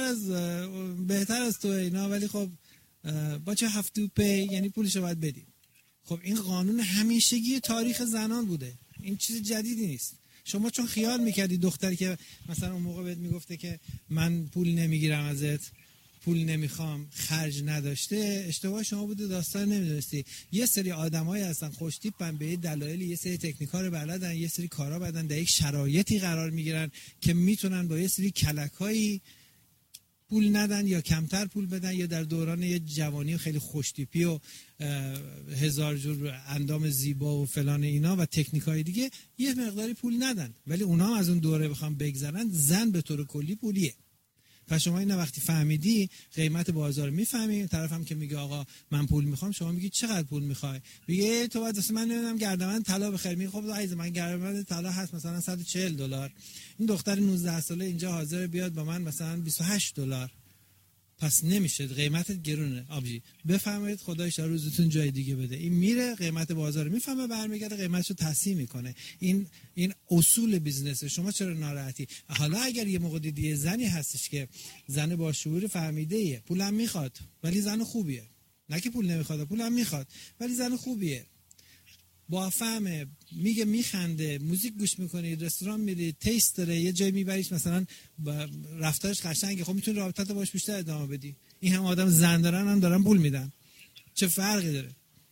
بهتر از تو اینا، ولی خب but you have to pay یعنی پولشو باید بدی. خب این قانون همیشگی تاریخ زنان بوده، این چیز جدیدی نیست. شما چون خیال میکردی دختری که مثلا اون موقع بهت میگفته که من پول نمیگیرم ازت، پول نمیخوام، خرج نداشته، اشتباه شما بوده، داستان نمیدونستی. یه سری آدمایی هستن خوش تیپن، به دلایلی یه سری تکنیکا رو بلدن، یه سری کارا بلدن، در یک شرایطی قرار میگیرن که میتونن با یه سری کلکایی پول ندن یا کمتر پول بدن، یا در دوران یه جوانی خیلی خوش تیپی و هزار جور اندام زیبا و فلان اینا و تکنیکای دیگه یه مقداری پول ندن، ولی اونا هم از اون دوره بخوام بگذرن. زن به طور کلی پولیه. پس شما اینا وقتی فهمیدی قیمت بازار رو میفهمی. طرفم که میگه آقا من پول میخوام، شما میگی چقدر پول میخوای؟ میگه تو بعد من نمیدونم گردنبند طلا بخیر. میگه خب عزیز من گردنبند طلا هست مثلا $140. این دختر 19 ساله اینجا حاضر بیاد با من مثلا $28. پس نمیشه، قیمتت گرونه آبجی. بفهمید خدای شما روزتون جای دیگه بده. این میره قیمت بازار رو میفهمه، برمیگرده قیمتشو تصحیح میکنه. این اصول بیزنسه. شما چرا ناراحتی؟ حالا اگر یه موقع دیدی زنی هستش که زن با شعور فهمیده ایه، پولم میخواد ولی زن خوبیه، نه که پول نمیخواد، پولم میخواد ولی زن خوبیه، با فهمه، میگه میخنده، موزیک گوش میکنید، رستوران میرید، تیست داره، یه جای میبریش مثلا رفتارش قشنگه، خب میتونی رابطت باش بیشتر ادامه بدی. این هم آدم زن دارن هم دارن پول میدن، چه فرقی داره؟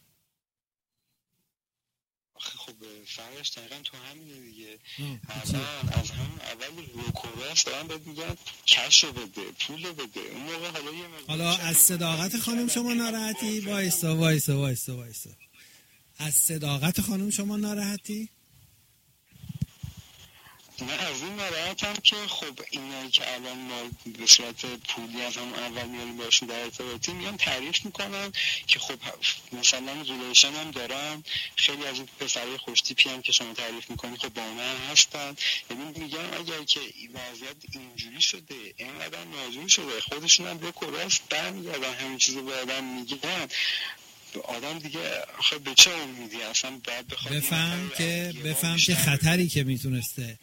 خب فرقش دقیقا تو همینه دیگه. الان از همون اول روکوراس دارن بهت میگن کشو بده، پولو بده. اون موقع حالا از صداقت خانم شما ناراحتی؟ وایسا از صداقت خانم شما ناراحتی؟ من از این ناراحتم که خب اینایی که الان ما به صورت پولی از هم اول میاریم باشون در ارتباطی میان تعریف میکنن که خب مثلا ریلیشن هم دارن، خیلی از این پسرهای خوشتیپی هم که شما تعریف میکنی خب با من هستن، یعنی میگن اگر که وضعیت اینجوری شده اینقدر ناجور شده خودشون هم به کراست برمیگردن همین چیزو به آدم میگن، آدم دیگه آخه به چه امیدی اصلا باید بخواد بفهم که خطری که میتونسته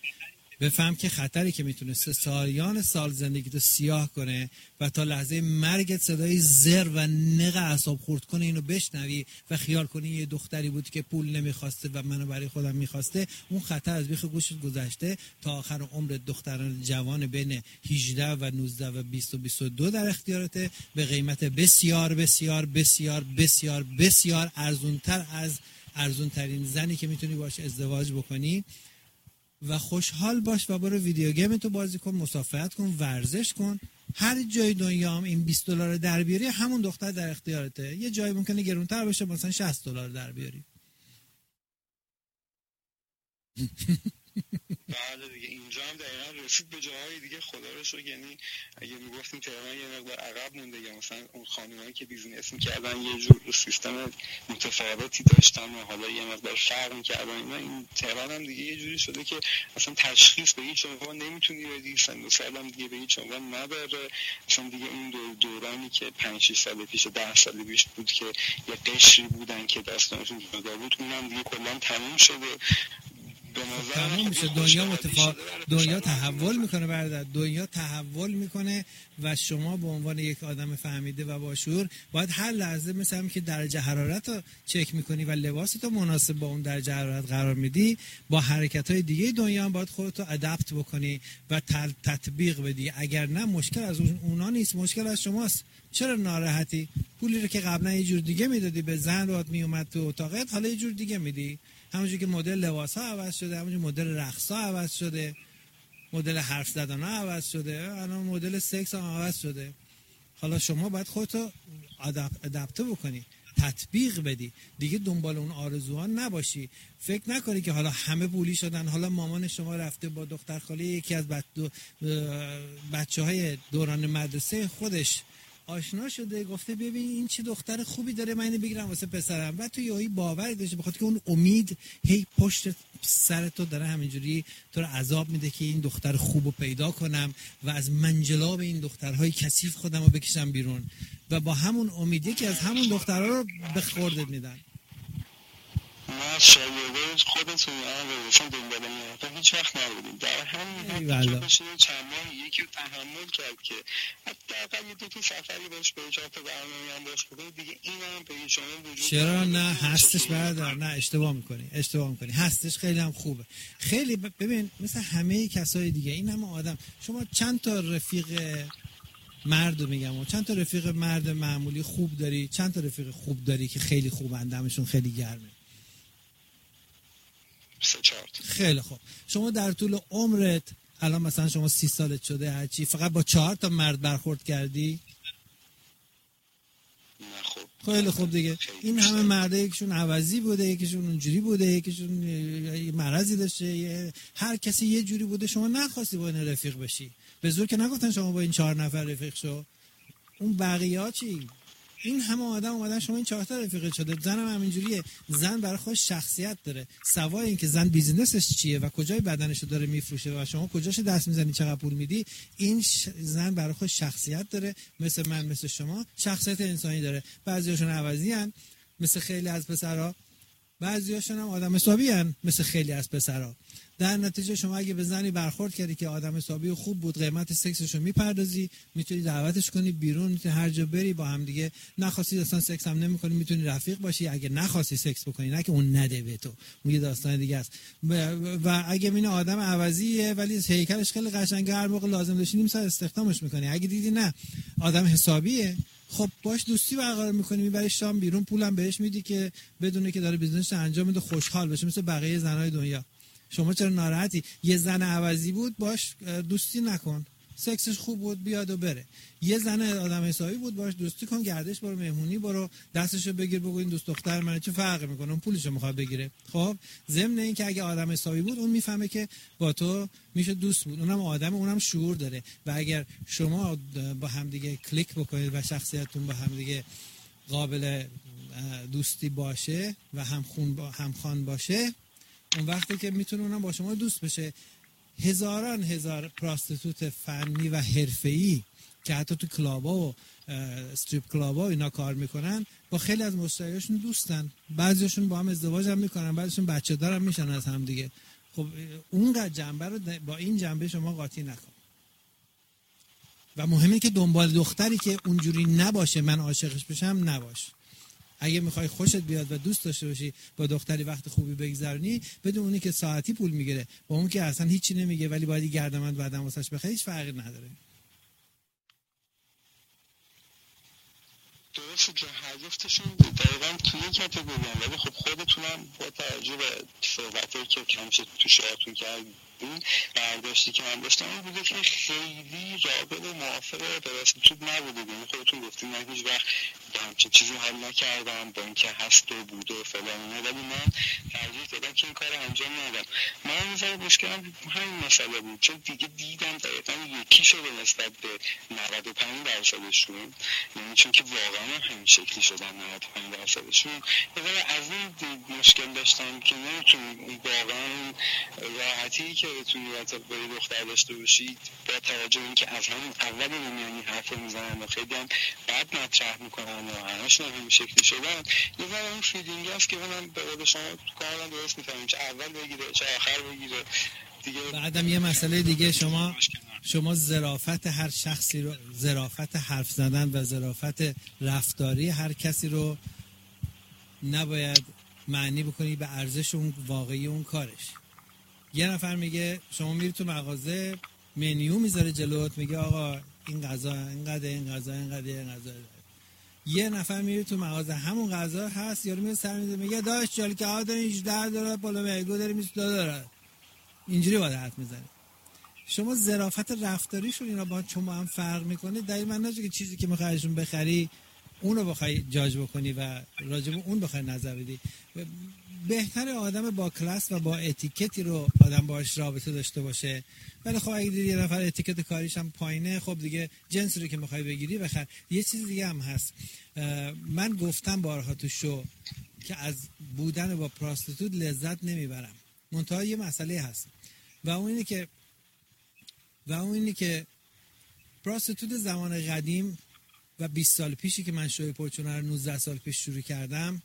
سالیان سال زندگی تو سیاه کنه و تا لحظه مرگت صدای زر و نق اعصاب خورد کنه اینو بشنوی و خیال کنی یه دختری بود که پول نمیخواسته و منو برای خودم میخواسته، اون خطر از بیخ گوشت گذشته. تا آخر عمر دختران جوان بین 18 و 19 و 20 و 22 در اختیارته به قیمت بسیار بسیار بسیار بسیار بسیار ارزونتر از ارزونترین زنی که میتونی باش ازدواج بکنی. و خوشحال باش و برو ویدیو گیم تو بازی کن، مسافرت کن، ورزش کن، هر جای دنیا هم این $20 در بیاری همون دختر در اختیارته. یه جایی ممکنه گرونتر باشه، مثلا $60 در بیاری. بله دیگه اینجا هم دقیقا رسید به جاهای دیگه خدا رو شکر. یعنی اگه میگفتیم تهران یه مقدار عقب مونده یا مثلا اون خانمایی که بیزینس میکردن یه جور سیستم متفاوتی داشتن و حالا یه مقدار فرق میکردن، این تهران هم دیگه یه جوری شده که اصلا تشخیص به هیچ عنوان نمیتونی بدی، سن و سال هم دیگه به هیچ عنوان نداره. اصلا دیگه اون دورانی که 5-6 سال پیش و 10 سال پیش بود که یه قشری بودن که داستانشون جدا بود، اونم دیگه کلا تموم شده. تموم میشه. دنیا تحول میکنه برادر، دنیا تحول میکنه و شما به عنوان یک آدم فهمیده و باشعور باید هر لحظه مثلا که درجه حرارت رو چک میکنی و لباست رو مناسب با اون درجه حرارت قرار میدی، با حرکت‌های دیگه دنیا هم باید خودت رو ادپت بکنی و تطبیق بدی. اگر نه مشکل از اونا نیست، مشکل از شماست. چرا ناراحتی؟ پولی رو که قبلا یه جور دیگه میدادی به زن باید میومد تو اتاقت، حالا یه جور دیگه میدی. همونجوری که مدل لباس‌ها عوض شده، همونجوری مدل رقص‌ها عوض شده، مدل حرف زدن‌ها عوض شده، الان مدل سکس هم عوض شده. حالا شما باید خودتو ادپته بکنی، تطبیق بدی، دیگه دنبال اون آرزوها نباشی. فکر نکنی که حالا همه پولی شدن، حالا مامان شما رفته با دختر خاله یکی از بچه‌های دوران مدرسه خودش آشنا شده، گفته ببین این چه دختر خوبی داره، من اینو بگیرم واسه پسرم، و تو یهویی باور داشته بخاطر که اون امید هی پشت سر تو داره همینجوری تو رو عذاب میده که این دختر خوبو پیدا کنم و از منجلاب این دخترهای کثیف خودم رو بکشم بیرون، و با همون امیدی که از همون دخترها رو به خوردت میدن. ما شاگرده خودتون اصلا دنبال این هیچ وقت نبودیم، در همین حد بشه چند ماه یکی رو تحمل کرد که حداقل یه دو سفری باش به 4 تا برنامه هم باش بکنید دیگه، این هم به شما وجود. چرا نه؟ هستش برادر، نه اشتباه میکنی، هستش، خیلی هم خوبه. خیلی ببین مثل همه کسای دیگه این هم آدم، شما چند تا رفیق مرد میگم و چند تا رفیق مرد معمولی خوب داری، چند تا رفیق خوب داری که خیلی خوبن، دمشون خیلی گرمه؟ 3-4. خیلی خوب. شما در طول عمرت الان مثلا شما 30 سالت شده هرچی، فقط با 4 تا مرد برخورد کردی؟ نه خب. خیلی خوب دیگه. این همه مرده یکیشون عوضی بوده، یکیشون اونجوری بوده، یکیشون مرضی داشته، هر کسی یه جوری بوده. شما نخواستی با این رفیق بشی، به زور که نگفتن شما با این 4 نفر رفیق شو. اون بقیه‌ها چی؟ این همه آدم اومدن شما این 4 تا رفیق شده. زن هم همینجوریه، زن برای خودش شخصیت داره، سوای این که زن بیزینسش چیه و کجای بدنشو داره میفروشه و شما کجاش دست میزنی چقدر پول میدی، این زن برای خودش شخصیت داره، مثل من مثل شما شخصیت انسانی داره. بعضیاشون عوضی ان مثل خیلی از پسرها، بعضیاشون هم آدم حسابی ان مثل خیلی از پسرها. در نتیجه شما اگه به زنی برخورد کردی که آدم حسابی خوب بود، قیمت سکسشو میپردازی، میتونی دعوتش کنی بیرون، میتونی هر جا بری با هم دیگه. نخواستی اصلا سکس هم نمی‌کنی، میتونی رفیق باشی. اگه نخواستی سکس بکنی، نه که اون نده به تو، اون یه داستان دیگه است. و اگه این آدم عوضیه ولی هیکلش خیلی قشنگه، هر موقع لازم داشتی نیم ساعت استخدامش می‌کنی. اگه دیدی نه آدم حسابیه، خب باش دوستی برقرار می‌کنی، میبری شام بیرون، پولم بهش میدی که بدونه که داره بیزنسش انجام میده، خوشحال بشه مثل بقیه زنای دنیا. شما چرا ناراحتی؟ یه زن عوضی بود باش دوستی نکن، سکسش خوب بود بیاد و بره. یه زن آدم حسابی بود باش دوستی کن، گردش برو مهمونی، برو دستشو بگیر بگو این دوست دختر من، چه فرقی میکنه، اون پولشو میخواد بگیره. خب ضمن این که اگه آدم حسابی بود اون میفهمه که با تو میشه دوست بود، اونم آدم، اونم شعور داره. و اگر شما با هم دیگه کلیک بکنید و شخصیتتون با هم دیگه قابل دوستی باشه و همخوان باشه، اون وقتی که میتونه اونم با شما دوست بشه. هزار پراستیتوت فنی و حرفه‌ای که حتی تو کلابا و استریپ کلابا اینا کار میکنن با خیلی از مشتریاشون دوستن، بعضیشون با هم ازدواج هم میکنن، بعضیشون بچه دار هم میشن از هم دیگه. خب اونقدر جنبه رو با این جنبه شما قاطی نکن. و مهمه که دنبال دختری که اونجوری نباشه من عاشقش بشم نباش. اگه میخوای خوشت بیاد و دوست داشته باشی با دختری وقت خوبی بگذرونی، بدون اونی که ساعتی پول میگیره با اون که اصلا هیچی نمیگه ولی باید گردمند بعدم واسش بخری، هیچ فرقی نداره. درسته که هر جفتشون دقیقا توی کاتگوری هم، ولی خب خودتونم با توجه به صحبتایی که کمشه تو شعرتون کردین برداشتی که من داشتم این بوده که خیلی رابط و موافق پراستیتوت نبوده. یعنی خودتون گفتین من هیچ وقت با همچین چیزی حال نکردم با اینکه هست و بوده و فلان، ولی من ترجیح دادم که این کار انجام ندم. من نظر مشکلم همین مسئله بود، چون دیگه دیدم دقیقا یکی شده نسبت به 95%شون، یعنی چون که واقعا همین شکلی شدن 95%شون. یعنی از این مشکل داشتم که نمیتونم واقعا راحتی که بتونی با یه دختر داشته باشید با توجه به اینکه از همون اول یعنی حرف میزنن و خیلی هم بد مطرح میکنن و همشون همین شکلی شدن، یه ذره اون فیلینگ هست که من به قول شما کاملا درست میفهمم، چه اول بگیره چه آخر بگیره دیگه. بعدم یه مسئله دیگه، شما ظرافت هر شخصی رو، ظرافت حرف زدن و ظرافت رفتاری هر کسی رو نباید معنی بکنی به ارزش اون واقعی اون کارش. یه نفر میگه شما میری تو مغازه منیو میذاره جلوت میگه آقا این غذا اینقدر، این غذا اینقدر، این غذا. یه نفر میره تو مغازه همون غذا هست، یارو میاد سر میده میگه داش جلکه ها دارین $18 بالا میگو داریم $22. اینجوری باید حرف میزنه. شما ظرافت رفتاریشون اینا با شما هم فرق میکنه. در این معنی که چیزی که میخوایشون بخری اونو بخوای جاج بکنی و راجب اون بخوای نظر بدی. بهتر آدم با کلاس و با اتیکتی رو آدم باهاش رابطه داشته باشه. ولی خب اگه دیدی یه نفر اتیکت کاریش هم پایینه، خب دیگه جنسی رو که میخوای بگیری بخر. یه چیز دیگه هم هست، من گفتم بارها تو شو که از بودن با پراستیتوت لذت نمیبرم. منتها یه مسئله هست و اون اینه که پراستیتوت زمان قدیم و 20 سال پیشی که من شوی پرچونه رو 19 سال پیش شروع کردم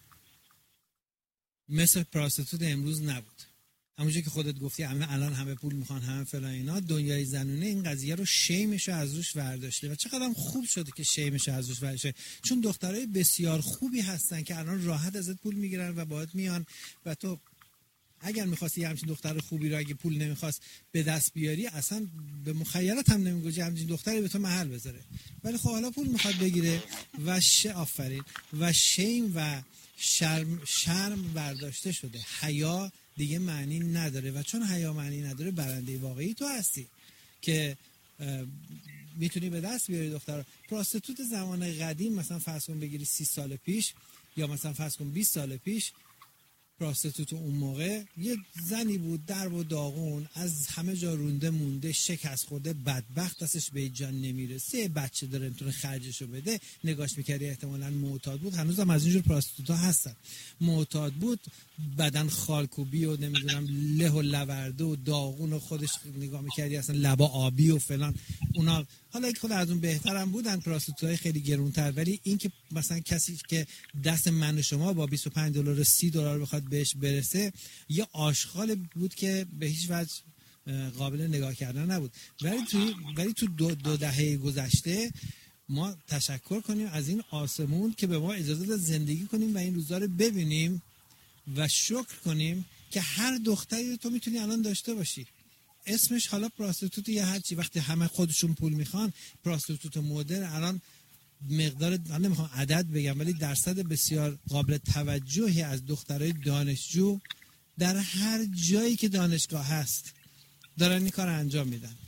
مثل پراستیتوت امروز نبود. همونجوری که خودت گفتی الان همه پول میخوان، همه فلان اینا، دنیای زنونه این قضیه رو شیمش رو از روش برداشته و چقدر خوب شده که شیمش رو از روش برداشته، چون دخترای بسیار خوبی هستن که الان راحت ازت پول میگیرن و باهات میان و تو اگر می‌خواستی همچین دختر خوبی رو اگه پول نمی‌خواست به دست بیاری اصلا به مخیلت هم نمی‌گوجی همچین دختری به تو محل بذاره. ولی خب حالا پول می‌خواد بگیره و آفرین و شیم و شرم برداشته شده. حیا دیگه معنی نداره و چون حیا معنی نداره برنده واقعی تو هستی که میتونی به دست بیاری دختر. پراستیتوت زمان قدیم مثلا فرض کن بگیری 30 سال پیش یا مثلا فرض کن 20 سال پیش، پراستیتوت اون موقع یه زنی بود در و داغون، از همه جا رونده مونده، شکست خورده، بدبخت، دستش به جان نمیرسه، بچه داره نمیتونه خرجشو بده، نگاش میکردی احتمالاً معتاد بود. هنوزم از اینجور پراستیتوتا هستن، معتاد بود، بدن خالکوبی و نمیدونم له و لورده و داغون و خودش نگاه میکردی اصلا لبا آبی و فلان. اونا حالا یک خود از اون بهترم بودن، پراستیتوتای خیلی گرونتر، ولی این که مثلا کسی که دست من و شما با $25 $30 بخواد بهش برسه یه آشغال بود که به هیچ وجه قابل نگاه کردن نبود. ولی تو دو دهه گذشته ما تشکر کنیم از این آسمون که به ما اجازه داد زندگی کنیم و این روزا رو ببینیم و شکر کنیم که هر دختری تو میتونی الان داشته باشی. اسمش حالا پراستیتوت یا هر چی، وقتی همه خودشون پول میخوان، پراستیتوت مدرن الان مقدار، من نمیخوام عدد بگم ولی درصد بسیار قابل توجهی از دخترای دانشجو در هر جایی که دانشگاه هست دارن این کار انجام میدن.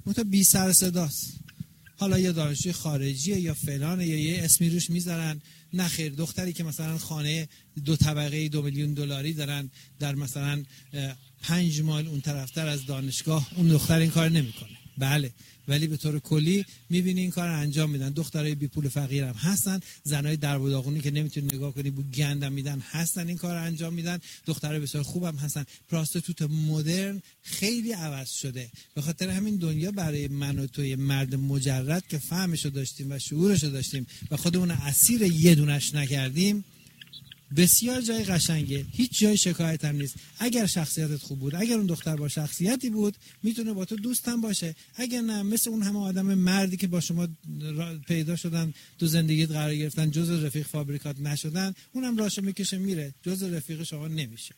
منتها بی سر صداست. حالا یا دانشجوی خارجیه یا فلانه یا یه اسمی روش میذارن. نه خیر، دختری که مثلا خانه 2 طبقه 2 میلیون دلاری دارن در مثلا 5 مایل اون طرفتر از دانشگاه، اون دختر این کار نمیکنه. بله، ولی به طور کلی میبینی این کار انجام میدن. دخترای بی پول فقیر هم هستن، زنای درب و داغونی که نمیتونی نگاه کنی بو گندم میدن هستن، این کار انجام میدن. دخترای بسیار خوبم هستن. پراستیتوت مدرن خیلی عوض شده. به خاطر همین دنیا برای من و توی مرد مجرد که فهمشو داشتیم و شعورشو داشتیم و خودمون اسیر یه دونش نکردیم، بسیار جای قشنگه، هیچ جای شکایت هم نیست. اگر شخصیتت خوب بود، اگر اون دختر با شخصیتی بود، میتونه با تو دوستم باشه. اگر نه، مثل اون همه آدم مردی که با شما پیدا شدن، تو زندگیت قرار گرفتن، جز رفیق فابریکات نشدن، اونم راشو میکشه میره، جز رفیق شما نمیشه.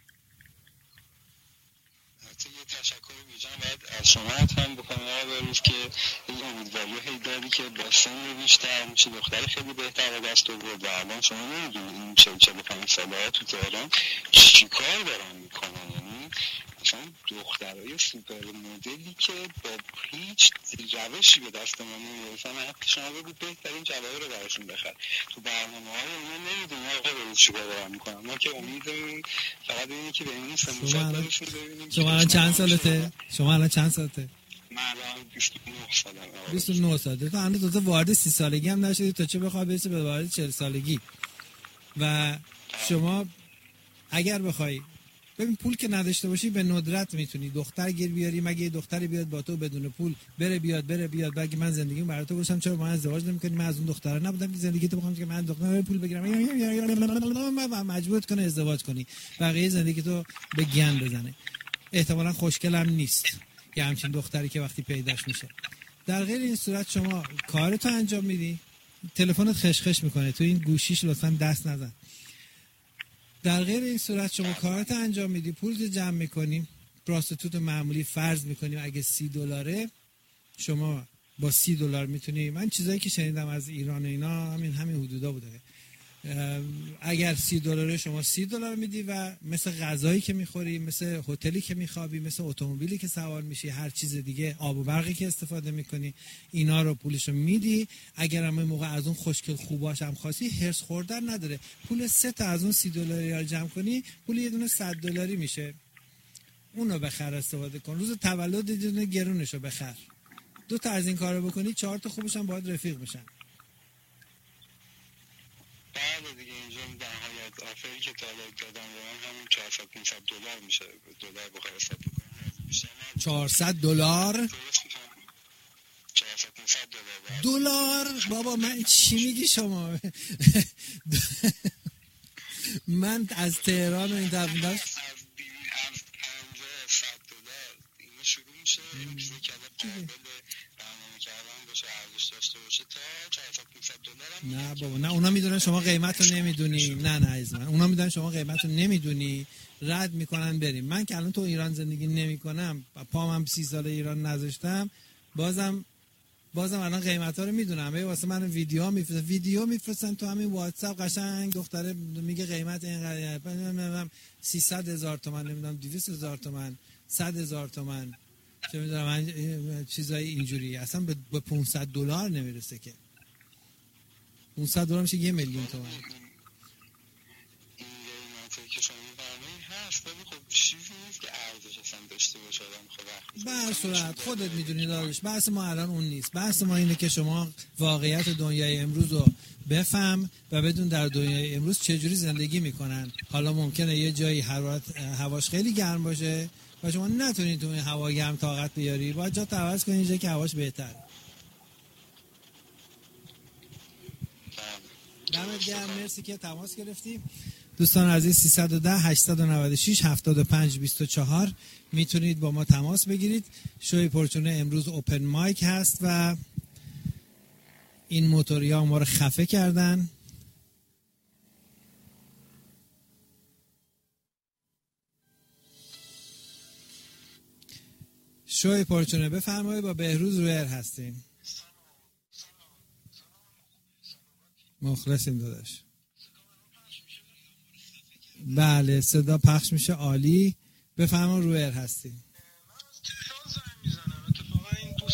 باید از شما هم بکنم بروز که این امیدواری هی داری که با سن بیشتر میشه دختر خیلی بهتر و دست آورد و الان شما نمیدونی این 45 ساله تو تهران چی کار دارن میکنن. یعنی مثلا دخترای سوپر مدلی که با هیچ روشی به دست ما نمیرسن، حتی شما بگو بهترین جواهر رو براشون بخر. تو برنامه‌های اونا نمیدونی آقا بروز چی کار دارن میکنن. ما که امیدمون فقط اینه که ببینیم سموشت برشون ببینیم. شما الان چند سالته؟ من الان 29 سالته. تو هنوز تازه وارد 30 سالگی هم نشدی، تا چه بخوای برسی به وارد 40 سالگی. و شما اگر بخوای، ببین پول که نداشته باشی به ندرت میتونی دختر گیر بیاری. مگه یه دختری بیاد با تو بدون پول بره بیاد بگه من زندگیمو برای تو گذاشتم، چرا با من ازدواج نمی‌کنی؟ من از اون دختره نبودم که زندگی تو بخوام که من دختر پول بگیرم مجبورت کنه ازدواج کنی، بقیه زندگی تو به گند بزنه. احتمالاً خوشگلم نیست یه همچین دختری که وقتی پیداش میشه. در غیر این صورت شما کارتو انجام میدی، تلفنت خشخش میکنه، تو این گوشیش لطفاً دست نزن. در غیر این صورت شما کارت انجام میدی، پولت جمع میکنی، پراستیتوت معمولی فرض میکنیم اگه $30 شما با $30 میتونی، من چیزایی که شنیدم از ایران و اینا همین حدودا بوده، اگر $30 شما $30 میدی و مثل غذایی که میخوری، مثل هتلی که میخوابی، مثل اتومبیلی که سوار میشی، هر چیز دیگه، آب و برقی که استفاده میکنی، اینا رو پولشو میدی. اگر هم موقع از اون خوشگل خوباش هم خواستی، هرس خوردن نداره، پول 3 تا از اون $30 رو جمع کنی، پول یه دونه $100 میشه، اونو بخر استفاده کن. روز تولد یه دونه گرونشو بخر، 2 تا از این کارو بکنی، 4 تا خوبش هم باید رفیق میشن. بله دیگه، اینجا نهایت آفری که طالب دادم به من همون $400-500 میشه. دلار بخواه حساب بکنم $400 دلار. بابا من چی میگی شما؟ من از تهران و این طرف $100 اینو شروع میشه. این چیزی که برنامه کردن باشه، ارزش داشته باشه تا $400-500 نه بابا، نه اونا میدونن شما قیمت رو نمیدونی. نه عزیز من، اونا میدونن شما قیمت رو نمیدونی، رد میکنن بریم. من که الان تو ایران زندگی نمیکنم، پامم 30 سال ایران نذاشتم، بازم الان قیمت ها رو میدونم. واسه من ویدیو میفرستن تو همین واتساپ، قشنگ دختره میگه قیمت اینقدر، 300,000 تومان، نمیدونم 200,000 تومان، 100,000 تومان، چه میدونم من، چیزای اینجوری. اصلا به $500 نمیرسه که. $500 میشه 1 میلیون تومان. این قیمتی که شما برنامه هست، ولی خب چیزی نیست که ارزش اصلا داشته باشه. به هر صورت خودت میدونی داداش، بحث ما الان اون نیست. بحث ما اینه که شما واقعیت دنیای امروز رو بفهم و بدون در دنیای امروز چجوری زندگی میکنن. حالا ممکنه یه جایی هواش خیلی گرم باشه و شما نتونید تو این هوا گرم طاقت بیاری، باید جا عوض کنید جایی که هواش بهتره. دمت گرم، مرسی که تماس گرفتی. دوستان عزیز 310 896 7524 میتونید با ما تماس بگیرید. شوی پرچونه امروز اوپن مایک هست و این موتوریا ما رو خفه کردن. شوی پرچونه بفرمایید، با بهروز رویر هستین. مخلصیم داداش. بله صدا پخش میشه، عالی. بفرما رویر هستیم. من از تهران زنگ میزنم. اتفاقا این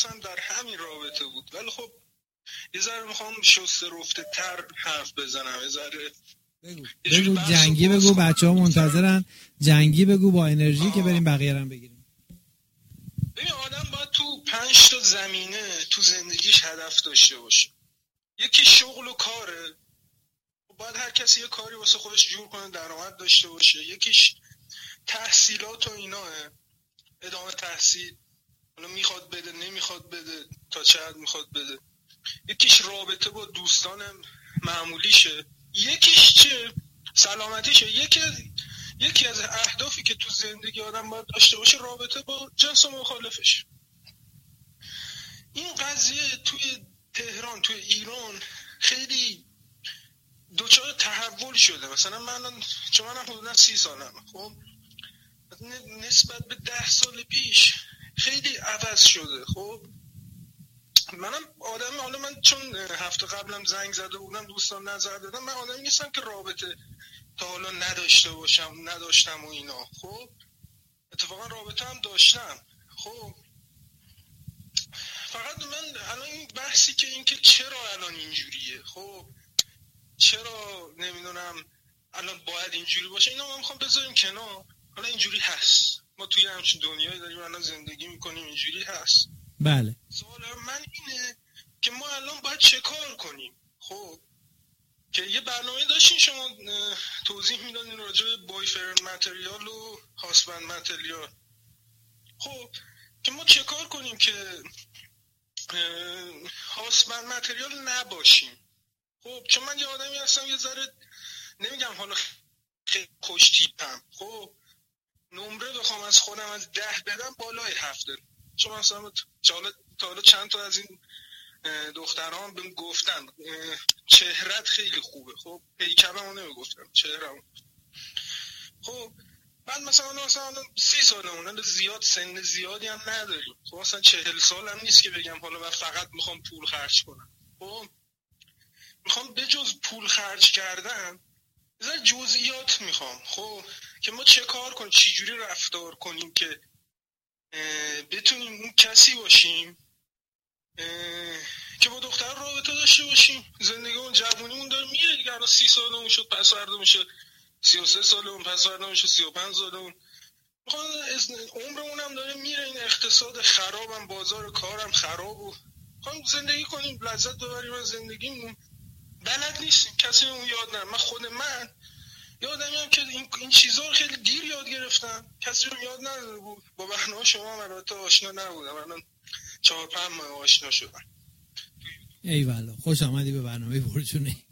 بحثم در همین رابطه بود. ولی خب یه ذره میخوام شسته رفته تر حرف بزنم. یه ذره بگو جنگی بگو، بچه‌ها منتظرن. جنگی بگو با انرژی که بریم بقیه رو بگیریم. ببین آدم باید تو 5 تا زمینه تو زندگیش هدف داشته باشه. یکی شغل و کاره، باید هر کسی یه کاری واسه خودش جور کنه درآمد داشته باشه. یکیش تحصیلات و ایناه، ادامه تحصیل، حالا میخواد بده نمیخواد بده، تا چه حد میخواد بده. یکیش رابطه با دوستان معمولیشه. یکیش چه؟ سلامتیشه. یکی از اهدافی که تو زندگی آدم باید داشته باشه رابطه با جنس مخالفش. این قضیه توی تهران، توی ایران خیلی دوچار تحول شده. مثلا منم حدودا 30 سالم، خب نسبت به 10 سال پیش خیلی عوض شده. خب منم آدمی، حالا من چون هفته قبلم زنگ زده بودم دوستان نظر دادم، من آدمی نیستم که رابطه تا حالا نداشتم و اینا. خب اتفاقا رابطه هم داشتم. خب فقط من الان این بحثی که این که چرا الان اینجوریه، خب چرا نمیدونم الان باید اینجوری باشه، اینا ما میخوام بذاریم کنار. حالا اینجوری هست، ما توی همچین دنیایی داریم الان زندگی میکنیم، اینجوری هست. بله. سوال من اینه که ما الان باید چه کار کنیم. خب که یه برنامه داشتین شما توضیح میدادین راجع به بایفرند متریال و هاسبند متریال. خب که ما چه کار کنیم که هاسبند متریال نباشیم. خب چون من یه آدمی هستم یه ذره، نمیگم حالا خیلی خوش تیپم، خب نمره بخوام از خودم از 10 بدم بالای 7. چون مثلا تا حالا چند تا از این دختران بهم گفتن چهرت خیلی خوبه. خب پیکرمو نمیگفتم، چهرم. خب بعد مثلا 30 سالمونه، زیاد سن زیادی هم نداریم. خب مثلا 40 سالم نیست که بگم حالا من فقط میخوام پول خرج کنم. خب میخوام به جز پول خرج کردن جزئیات میخوام. خب که ما چه کار کنیم، چی جوری رفتار کنیم که بتونیم اون کسی باشیم که با دختر رابطه داشته باشیم. زندگیمون جوونیمون داره میره دیگه. الان 30 سالمون شد، پس فردا میشه 33 سالمون، پس فردا میشه 35 سالمون. عمرمون هم داره میره. این اقتصاد خرابم، بازار کارم خراب و میخوایم زندگی کنیم، لذت ببریم از زندگیمون. بلد نیستیم، کسی اون یاد نه. من خود من یادم هم که این چیزا رو خیلی دیر یاد گرفتم، کسی رو یاد نداده بود. با برنامه شما هم البته آشنا نبودم، الان 4-5 ماه آشنا شدم. ایوالا، خوش آمدی به برنامه برجونی.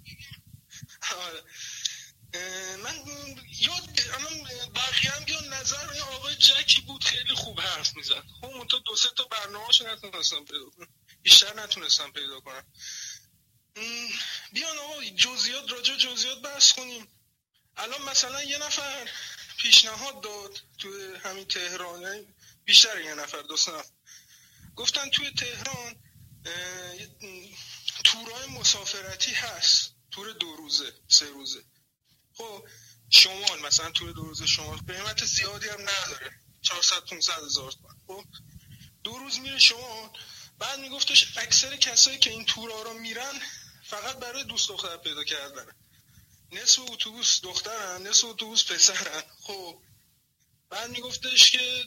من الان بقیه هم بیان نظر این آقای جکی بود، خیلی خوب حرف میزد. خب اون تا 2-3 تا برنامه‌اش نتونستم پیدا کنم، بیشتر نتونستم پیدا کنم. بیان آقا جزئیات، راجع جزئیات بحث کنیم. الان مثلا یه نفر پیشنهاد داد تو همین تهران، یعنی بیشتر یه نفر، 2 نفر گفتن توی تهران تورای مسافرتی هست، تور 2 روزه 3 روزه. خب شمال مثلا تور 2 روزه شمال قیمت زیادی هم نداره، 400-500 هزار تومان. خب 2 روز میره شمال. بعد میگفتش اکثر کسایی که این تورا رو میرن فقط برای دوست دختر پیدا کردن، نصف اتوبوس دخترن نصف اتوبوس پسرن. خب بعد میگفتش که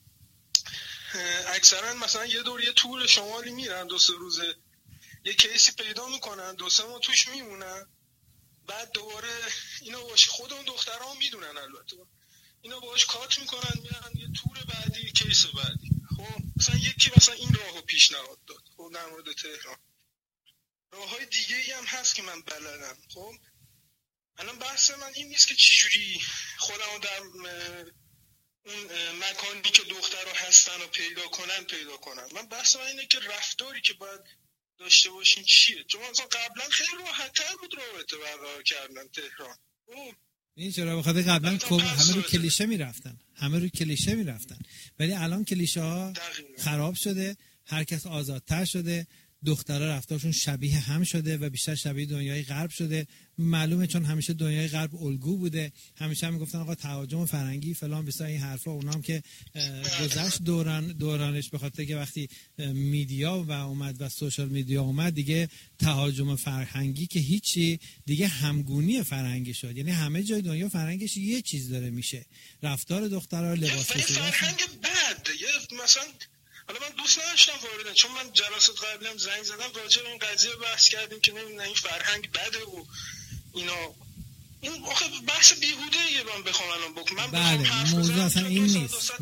اکثرا مثلا یه تور شمالی میرن 2-3 روزه، یه کیسی پیدا میکنن 2-3 ماه توش میمونن. بعد دوباره اینا باش، خود اون دخترها میدونن البته، اینا باش کات میکنن میرن یه تور بعدی، کیس بعدی. خب مثلا یکی مثلا این راهو پیشنهاد داد. خب در مورد تهران راههای دیگه ای هم هست که من بلدم. خب الان بحث من این نیست که چجوری خودمو در اون مکانی که دخترها هستن و پیدا کنن. من بحث من اینه که رفتاری که باید داشته باشین چیه. چون مثلا قبلا خیلی راحت‌تر بود رابطه برقرار کردن تهران. این چرا بخاطر قبلا همه رو کلیشه میرفتن، ولی الان کلیشه ها خراب شده، هر کس آزادتر شده، دخترها رفتارشون شبیه هم شده و بیشتر شبیه دنیای غرب شده. معلومه چون همیشه دنیای غرب الگو بوده، همیشه هم میگفتن آقا تهاجم فرنگی فلان بسا این حرفا. اونام که گذشت دورانش، به خاطر که وقتی میدیا و اومد و سوشال میدیا اومد دیگه تهاجم فرهنگی که هیچی، دیگه همگونی فرهنگی شد. یعنی همه جای دنیا فرهنگش یه چیز داره میشه، رفتار دخترها، لباس پوشیدن. فرهنگ بد مثلا حالا من دوست نداشتم واردن، چون من جلسات قبلم زنگ زدم راجع به این قضیه بحث کردیم که نمیدونم این فرهنگ بده و اینا. این آخه بحث بیهوده‌ایه من بخوام الان بکنم. بله موضوع اصلا این نیست.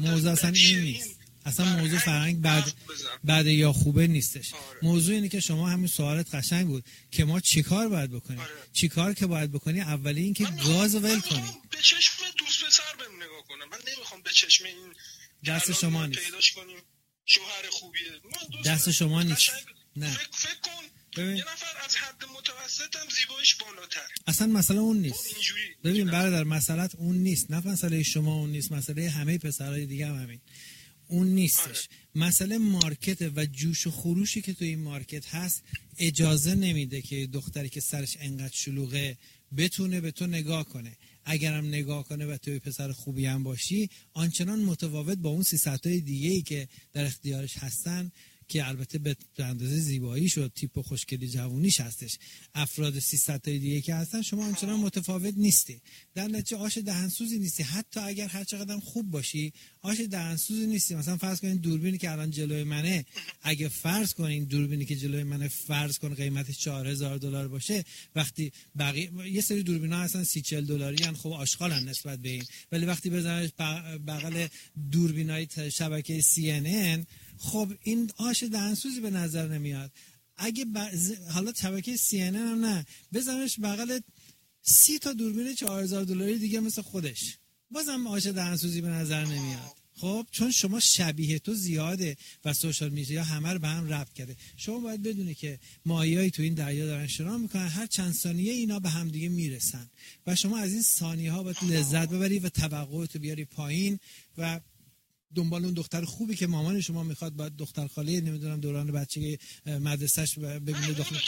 اصلا موضوع فرهنگ بد یا خوبه نیستش. موضوع اینه که شما همین سوالت قشنگ بود که ما چیکار باید بکنیم. چیکار که باید بکنی؟ اولی این که گاز ول کنی. به چشم دوست پسر بهم نگاه کنم. من نمیخوام به چشم این دست شما نیست. پیداش کنیم شوهر خوبیه. دست شما نیست. نه. فکر کن یه نفر از حد متوسط هم زیباییش بالاتر. اصلا مسئله اون نیست. ببین برادر، مسئلت اون نیست. نه مسئله شما اون نیست، مسئله همه پسرای دیگه هم همین. اون نیستش. مسئله مارکت و جوش و خروشی که تو این مارکت هست اجازه نمیده که دختری که سرش انقدر شلوغه بتونه به تو نگاه کنه. اگرم نگاه کنه و توی پسر خوبی هم باشی، آنچنان متفاوت با اون 300 تای دیگه‌ای که در اختیارش هستن که البته به اندازه زیباییش و تیپ و خوشگلی جوونیش هستش، افراد 300 تای دیگه که هستن، شما آنچنان متفاوت نیستی. در نتیجه آش دهنسوزی نیستی. حتی اگر هر چقدر خوب باشی آش دهنسوزی نیستی. مثلا فرض کنین دوربینی که الان جلوی منه، اگه فرض کنین دوربینی که جلوی منه فرض کن قیمتش $4000 باشه، وقتی بقیه یه سری دوربینا هستن $30-40 ان، خب آشغالن نسبت به این، ولی وقتی بزنش بغل دوربینای شبکه CNN، خب این آش دهنسوزی به نظر نمیاد. اگه حالا شبکه CNN هم نه، بزنش بغل 30 تا دوربین $4000 دیگه مثل خودش، بازم آش دهنسوزی به نظر نمیاد. خب چون شما شبیه تو زیاده و سوشال میدیا همه رو به هم ربط کرده. شما باید بدونی که ماهیایی تو این دریا دارن شنا میکنن، هر چند ثانیه اینا به هم دیگه میرسن و شما از این ثانیه ها باید لذت ببری و توقعاتو بیاری پایین و دنبال اون دختر خوبی که مامان شما میخواد، باید دختر خاله نمیدونم دوران بچگی مدرسه‌اش ببینه دختر.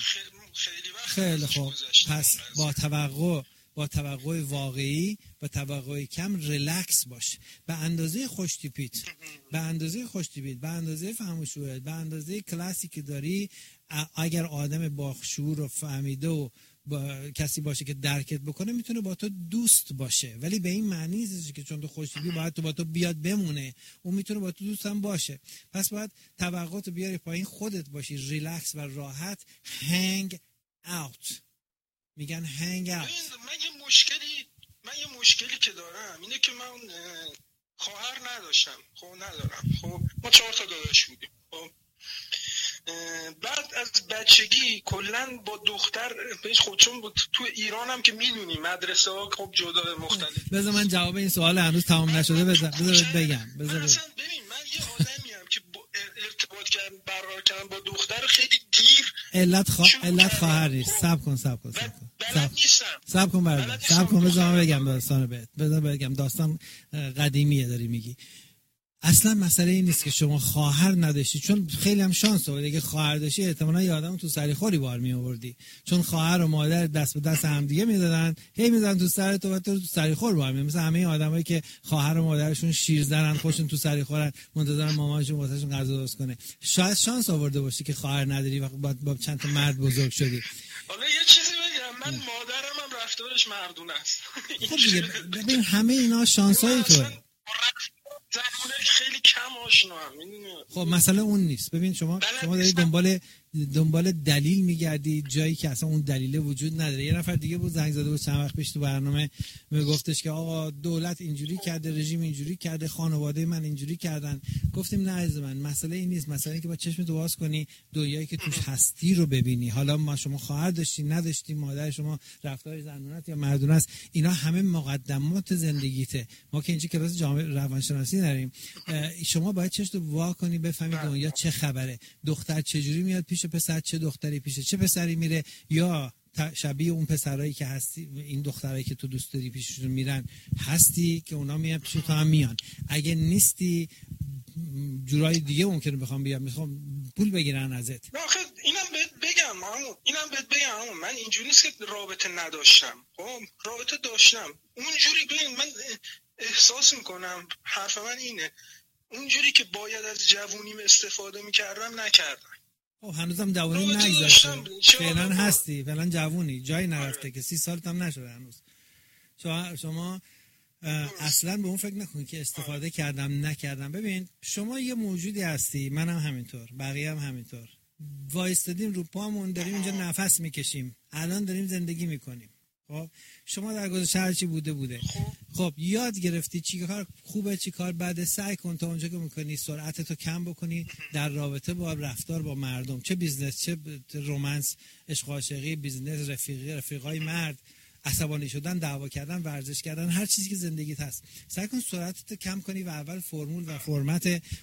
خیلی خوب. پس با توقع واقعی و توقع کم ریلکس باش، به اندازه خوشتیپیت، به اندازه فهم و شعور، به اندازه کلاسی که داری. اگر آدم با شعور و فهمیده و با کسی باشه که درکت بکنه، میتونه با تو دوست باشه، ولی به این معنی نیست که چون تو خوشتیپی باید تو با تو بیاد بمونه. اون میتونه با تو دوست هم باشه. پس باید توقعاتو بیاری پایین، خودت باشی ریلکس و راحت. هنگ اوت، میگن هنگ اوت. من یه مشکلی که دارم اینه که من خواهر نداشتم، خب ندارم. خب ما 4 تا داداش بودیم. خب بعد از بچگی کلا با دختر پیش خودشون بود. تو ایران هم که میدونی مدرسه ها خب جدا مختلف. بذار من جواب این سوال هنوز تمام نشده بذار بگم. ببین من یه آدمی ام که ارتباط برقرار کردن با دختر خیلی دیر. علت خواهر نیست. صبر کن بذار بگم داستانو بهت. بذار بگم داستان قدیمیه داری میگی. اصلا مسئله این نیست که شما خواهر نداشتی، چون خیلی هم شانس آوردی. اگه خواهر داشتی احتمالاً یه آدمو تو سریخوری بار می آوردی، چون خواهر و مادر دست به دست هم دیگه میدادن، هی میزدن تو سر تو و تو سریخور بار می. مثلا همه آدمایی که خواهر و مادرشون شیرزنن، خودشون تو سریخورن، منتظرن مامانشون واسهشون غذا درست کنه. شاید شانس آورده باشی که خواهر نداری و با چند تا مرد بزرگ شدی. حالا یه چیزی بگم، من مادرم هم رفتارش مردونه است. خب دیگه ببین همه اینا شانسای توئه. زنونه خیلی کم آشنا هم. خب مسئله اون نیست. ببین شما داری دنبال دلیل میگردی جایی که اصلا اون دلیل وجود نداره. یه نفر دیگه بود زنگ زده بود چند وقت پیش تو برنامه، میگفتش که آقا دولت اینجوری کرده، رژیم اینجوری کرده، خانواده من اینجوری کردن. گفتیم نه عزیز من، مسئله این نیست. مسئله اینه که با چشمت باز کنی دنیایی که توش هستی رو ببینی. حالا شما خواهر داشتی نداشتی، مادر شما رفتار زنونت یا مردونه است، اینا همه مقدمات زندگیته. ما که اینجا کلاس جامعه روانشناسی داریم. شما باید چشمت وا کنی بفهمی دنیا چه خبره، دختر چجوری میاد پیش پسر، چه دختری پیش چه پسری میره، یا شبیه اون پسرایی که هستی، این دخترایی که تو دوست داری پیششون میرن هستی که اونا میان پیش تو هم میان. اگه نیستی جورای دیگه ممکنه بخوام بیام، میخوام پول بگیرن ازت. آخه اینم بهت بگم من اینجوری نیست که رابطه نداشتم. خب رابطه داشتم اونجوری. ببین من احساس میکنم حرف من اینه، اونجوری که باید از جوونیم استفاده میکردم نکردم. هنوزم جوونی نگذاشته، فعلا هستی، فعلا جوونی، جایی نرفته که 30 سالت هم نشده هنوز. شما اصلا به اون فکر نکنید که استفاده کردم نکردم. ببین شما یه موجودی هستی، منم همینطور، بقیه هم همینطور. وایستادیم رو پامون، داریم اینجا نفس میکشیم، الان داریم زندگی میکنیم. خب شما در گذشته هر چی بوده. خب یاد گرفتی چی کار خوبه چی کار بده، سعی کن تا اونجا که میکنی سرعتتو کم بکنی در رابطه با رفتار با مردم، چه بیزنس چه رومانس، عشق و عاشقی، بیزنس، رفیقای مرد، عصبانی شدن، دعوا کردن، ورزش کردن، هر چیزی که زندگیت هست، سعی کن سرعتت کم کنی و اول فرمول و فرمت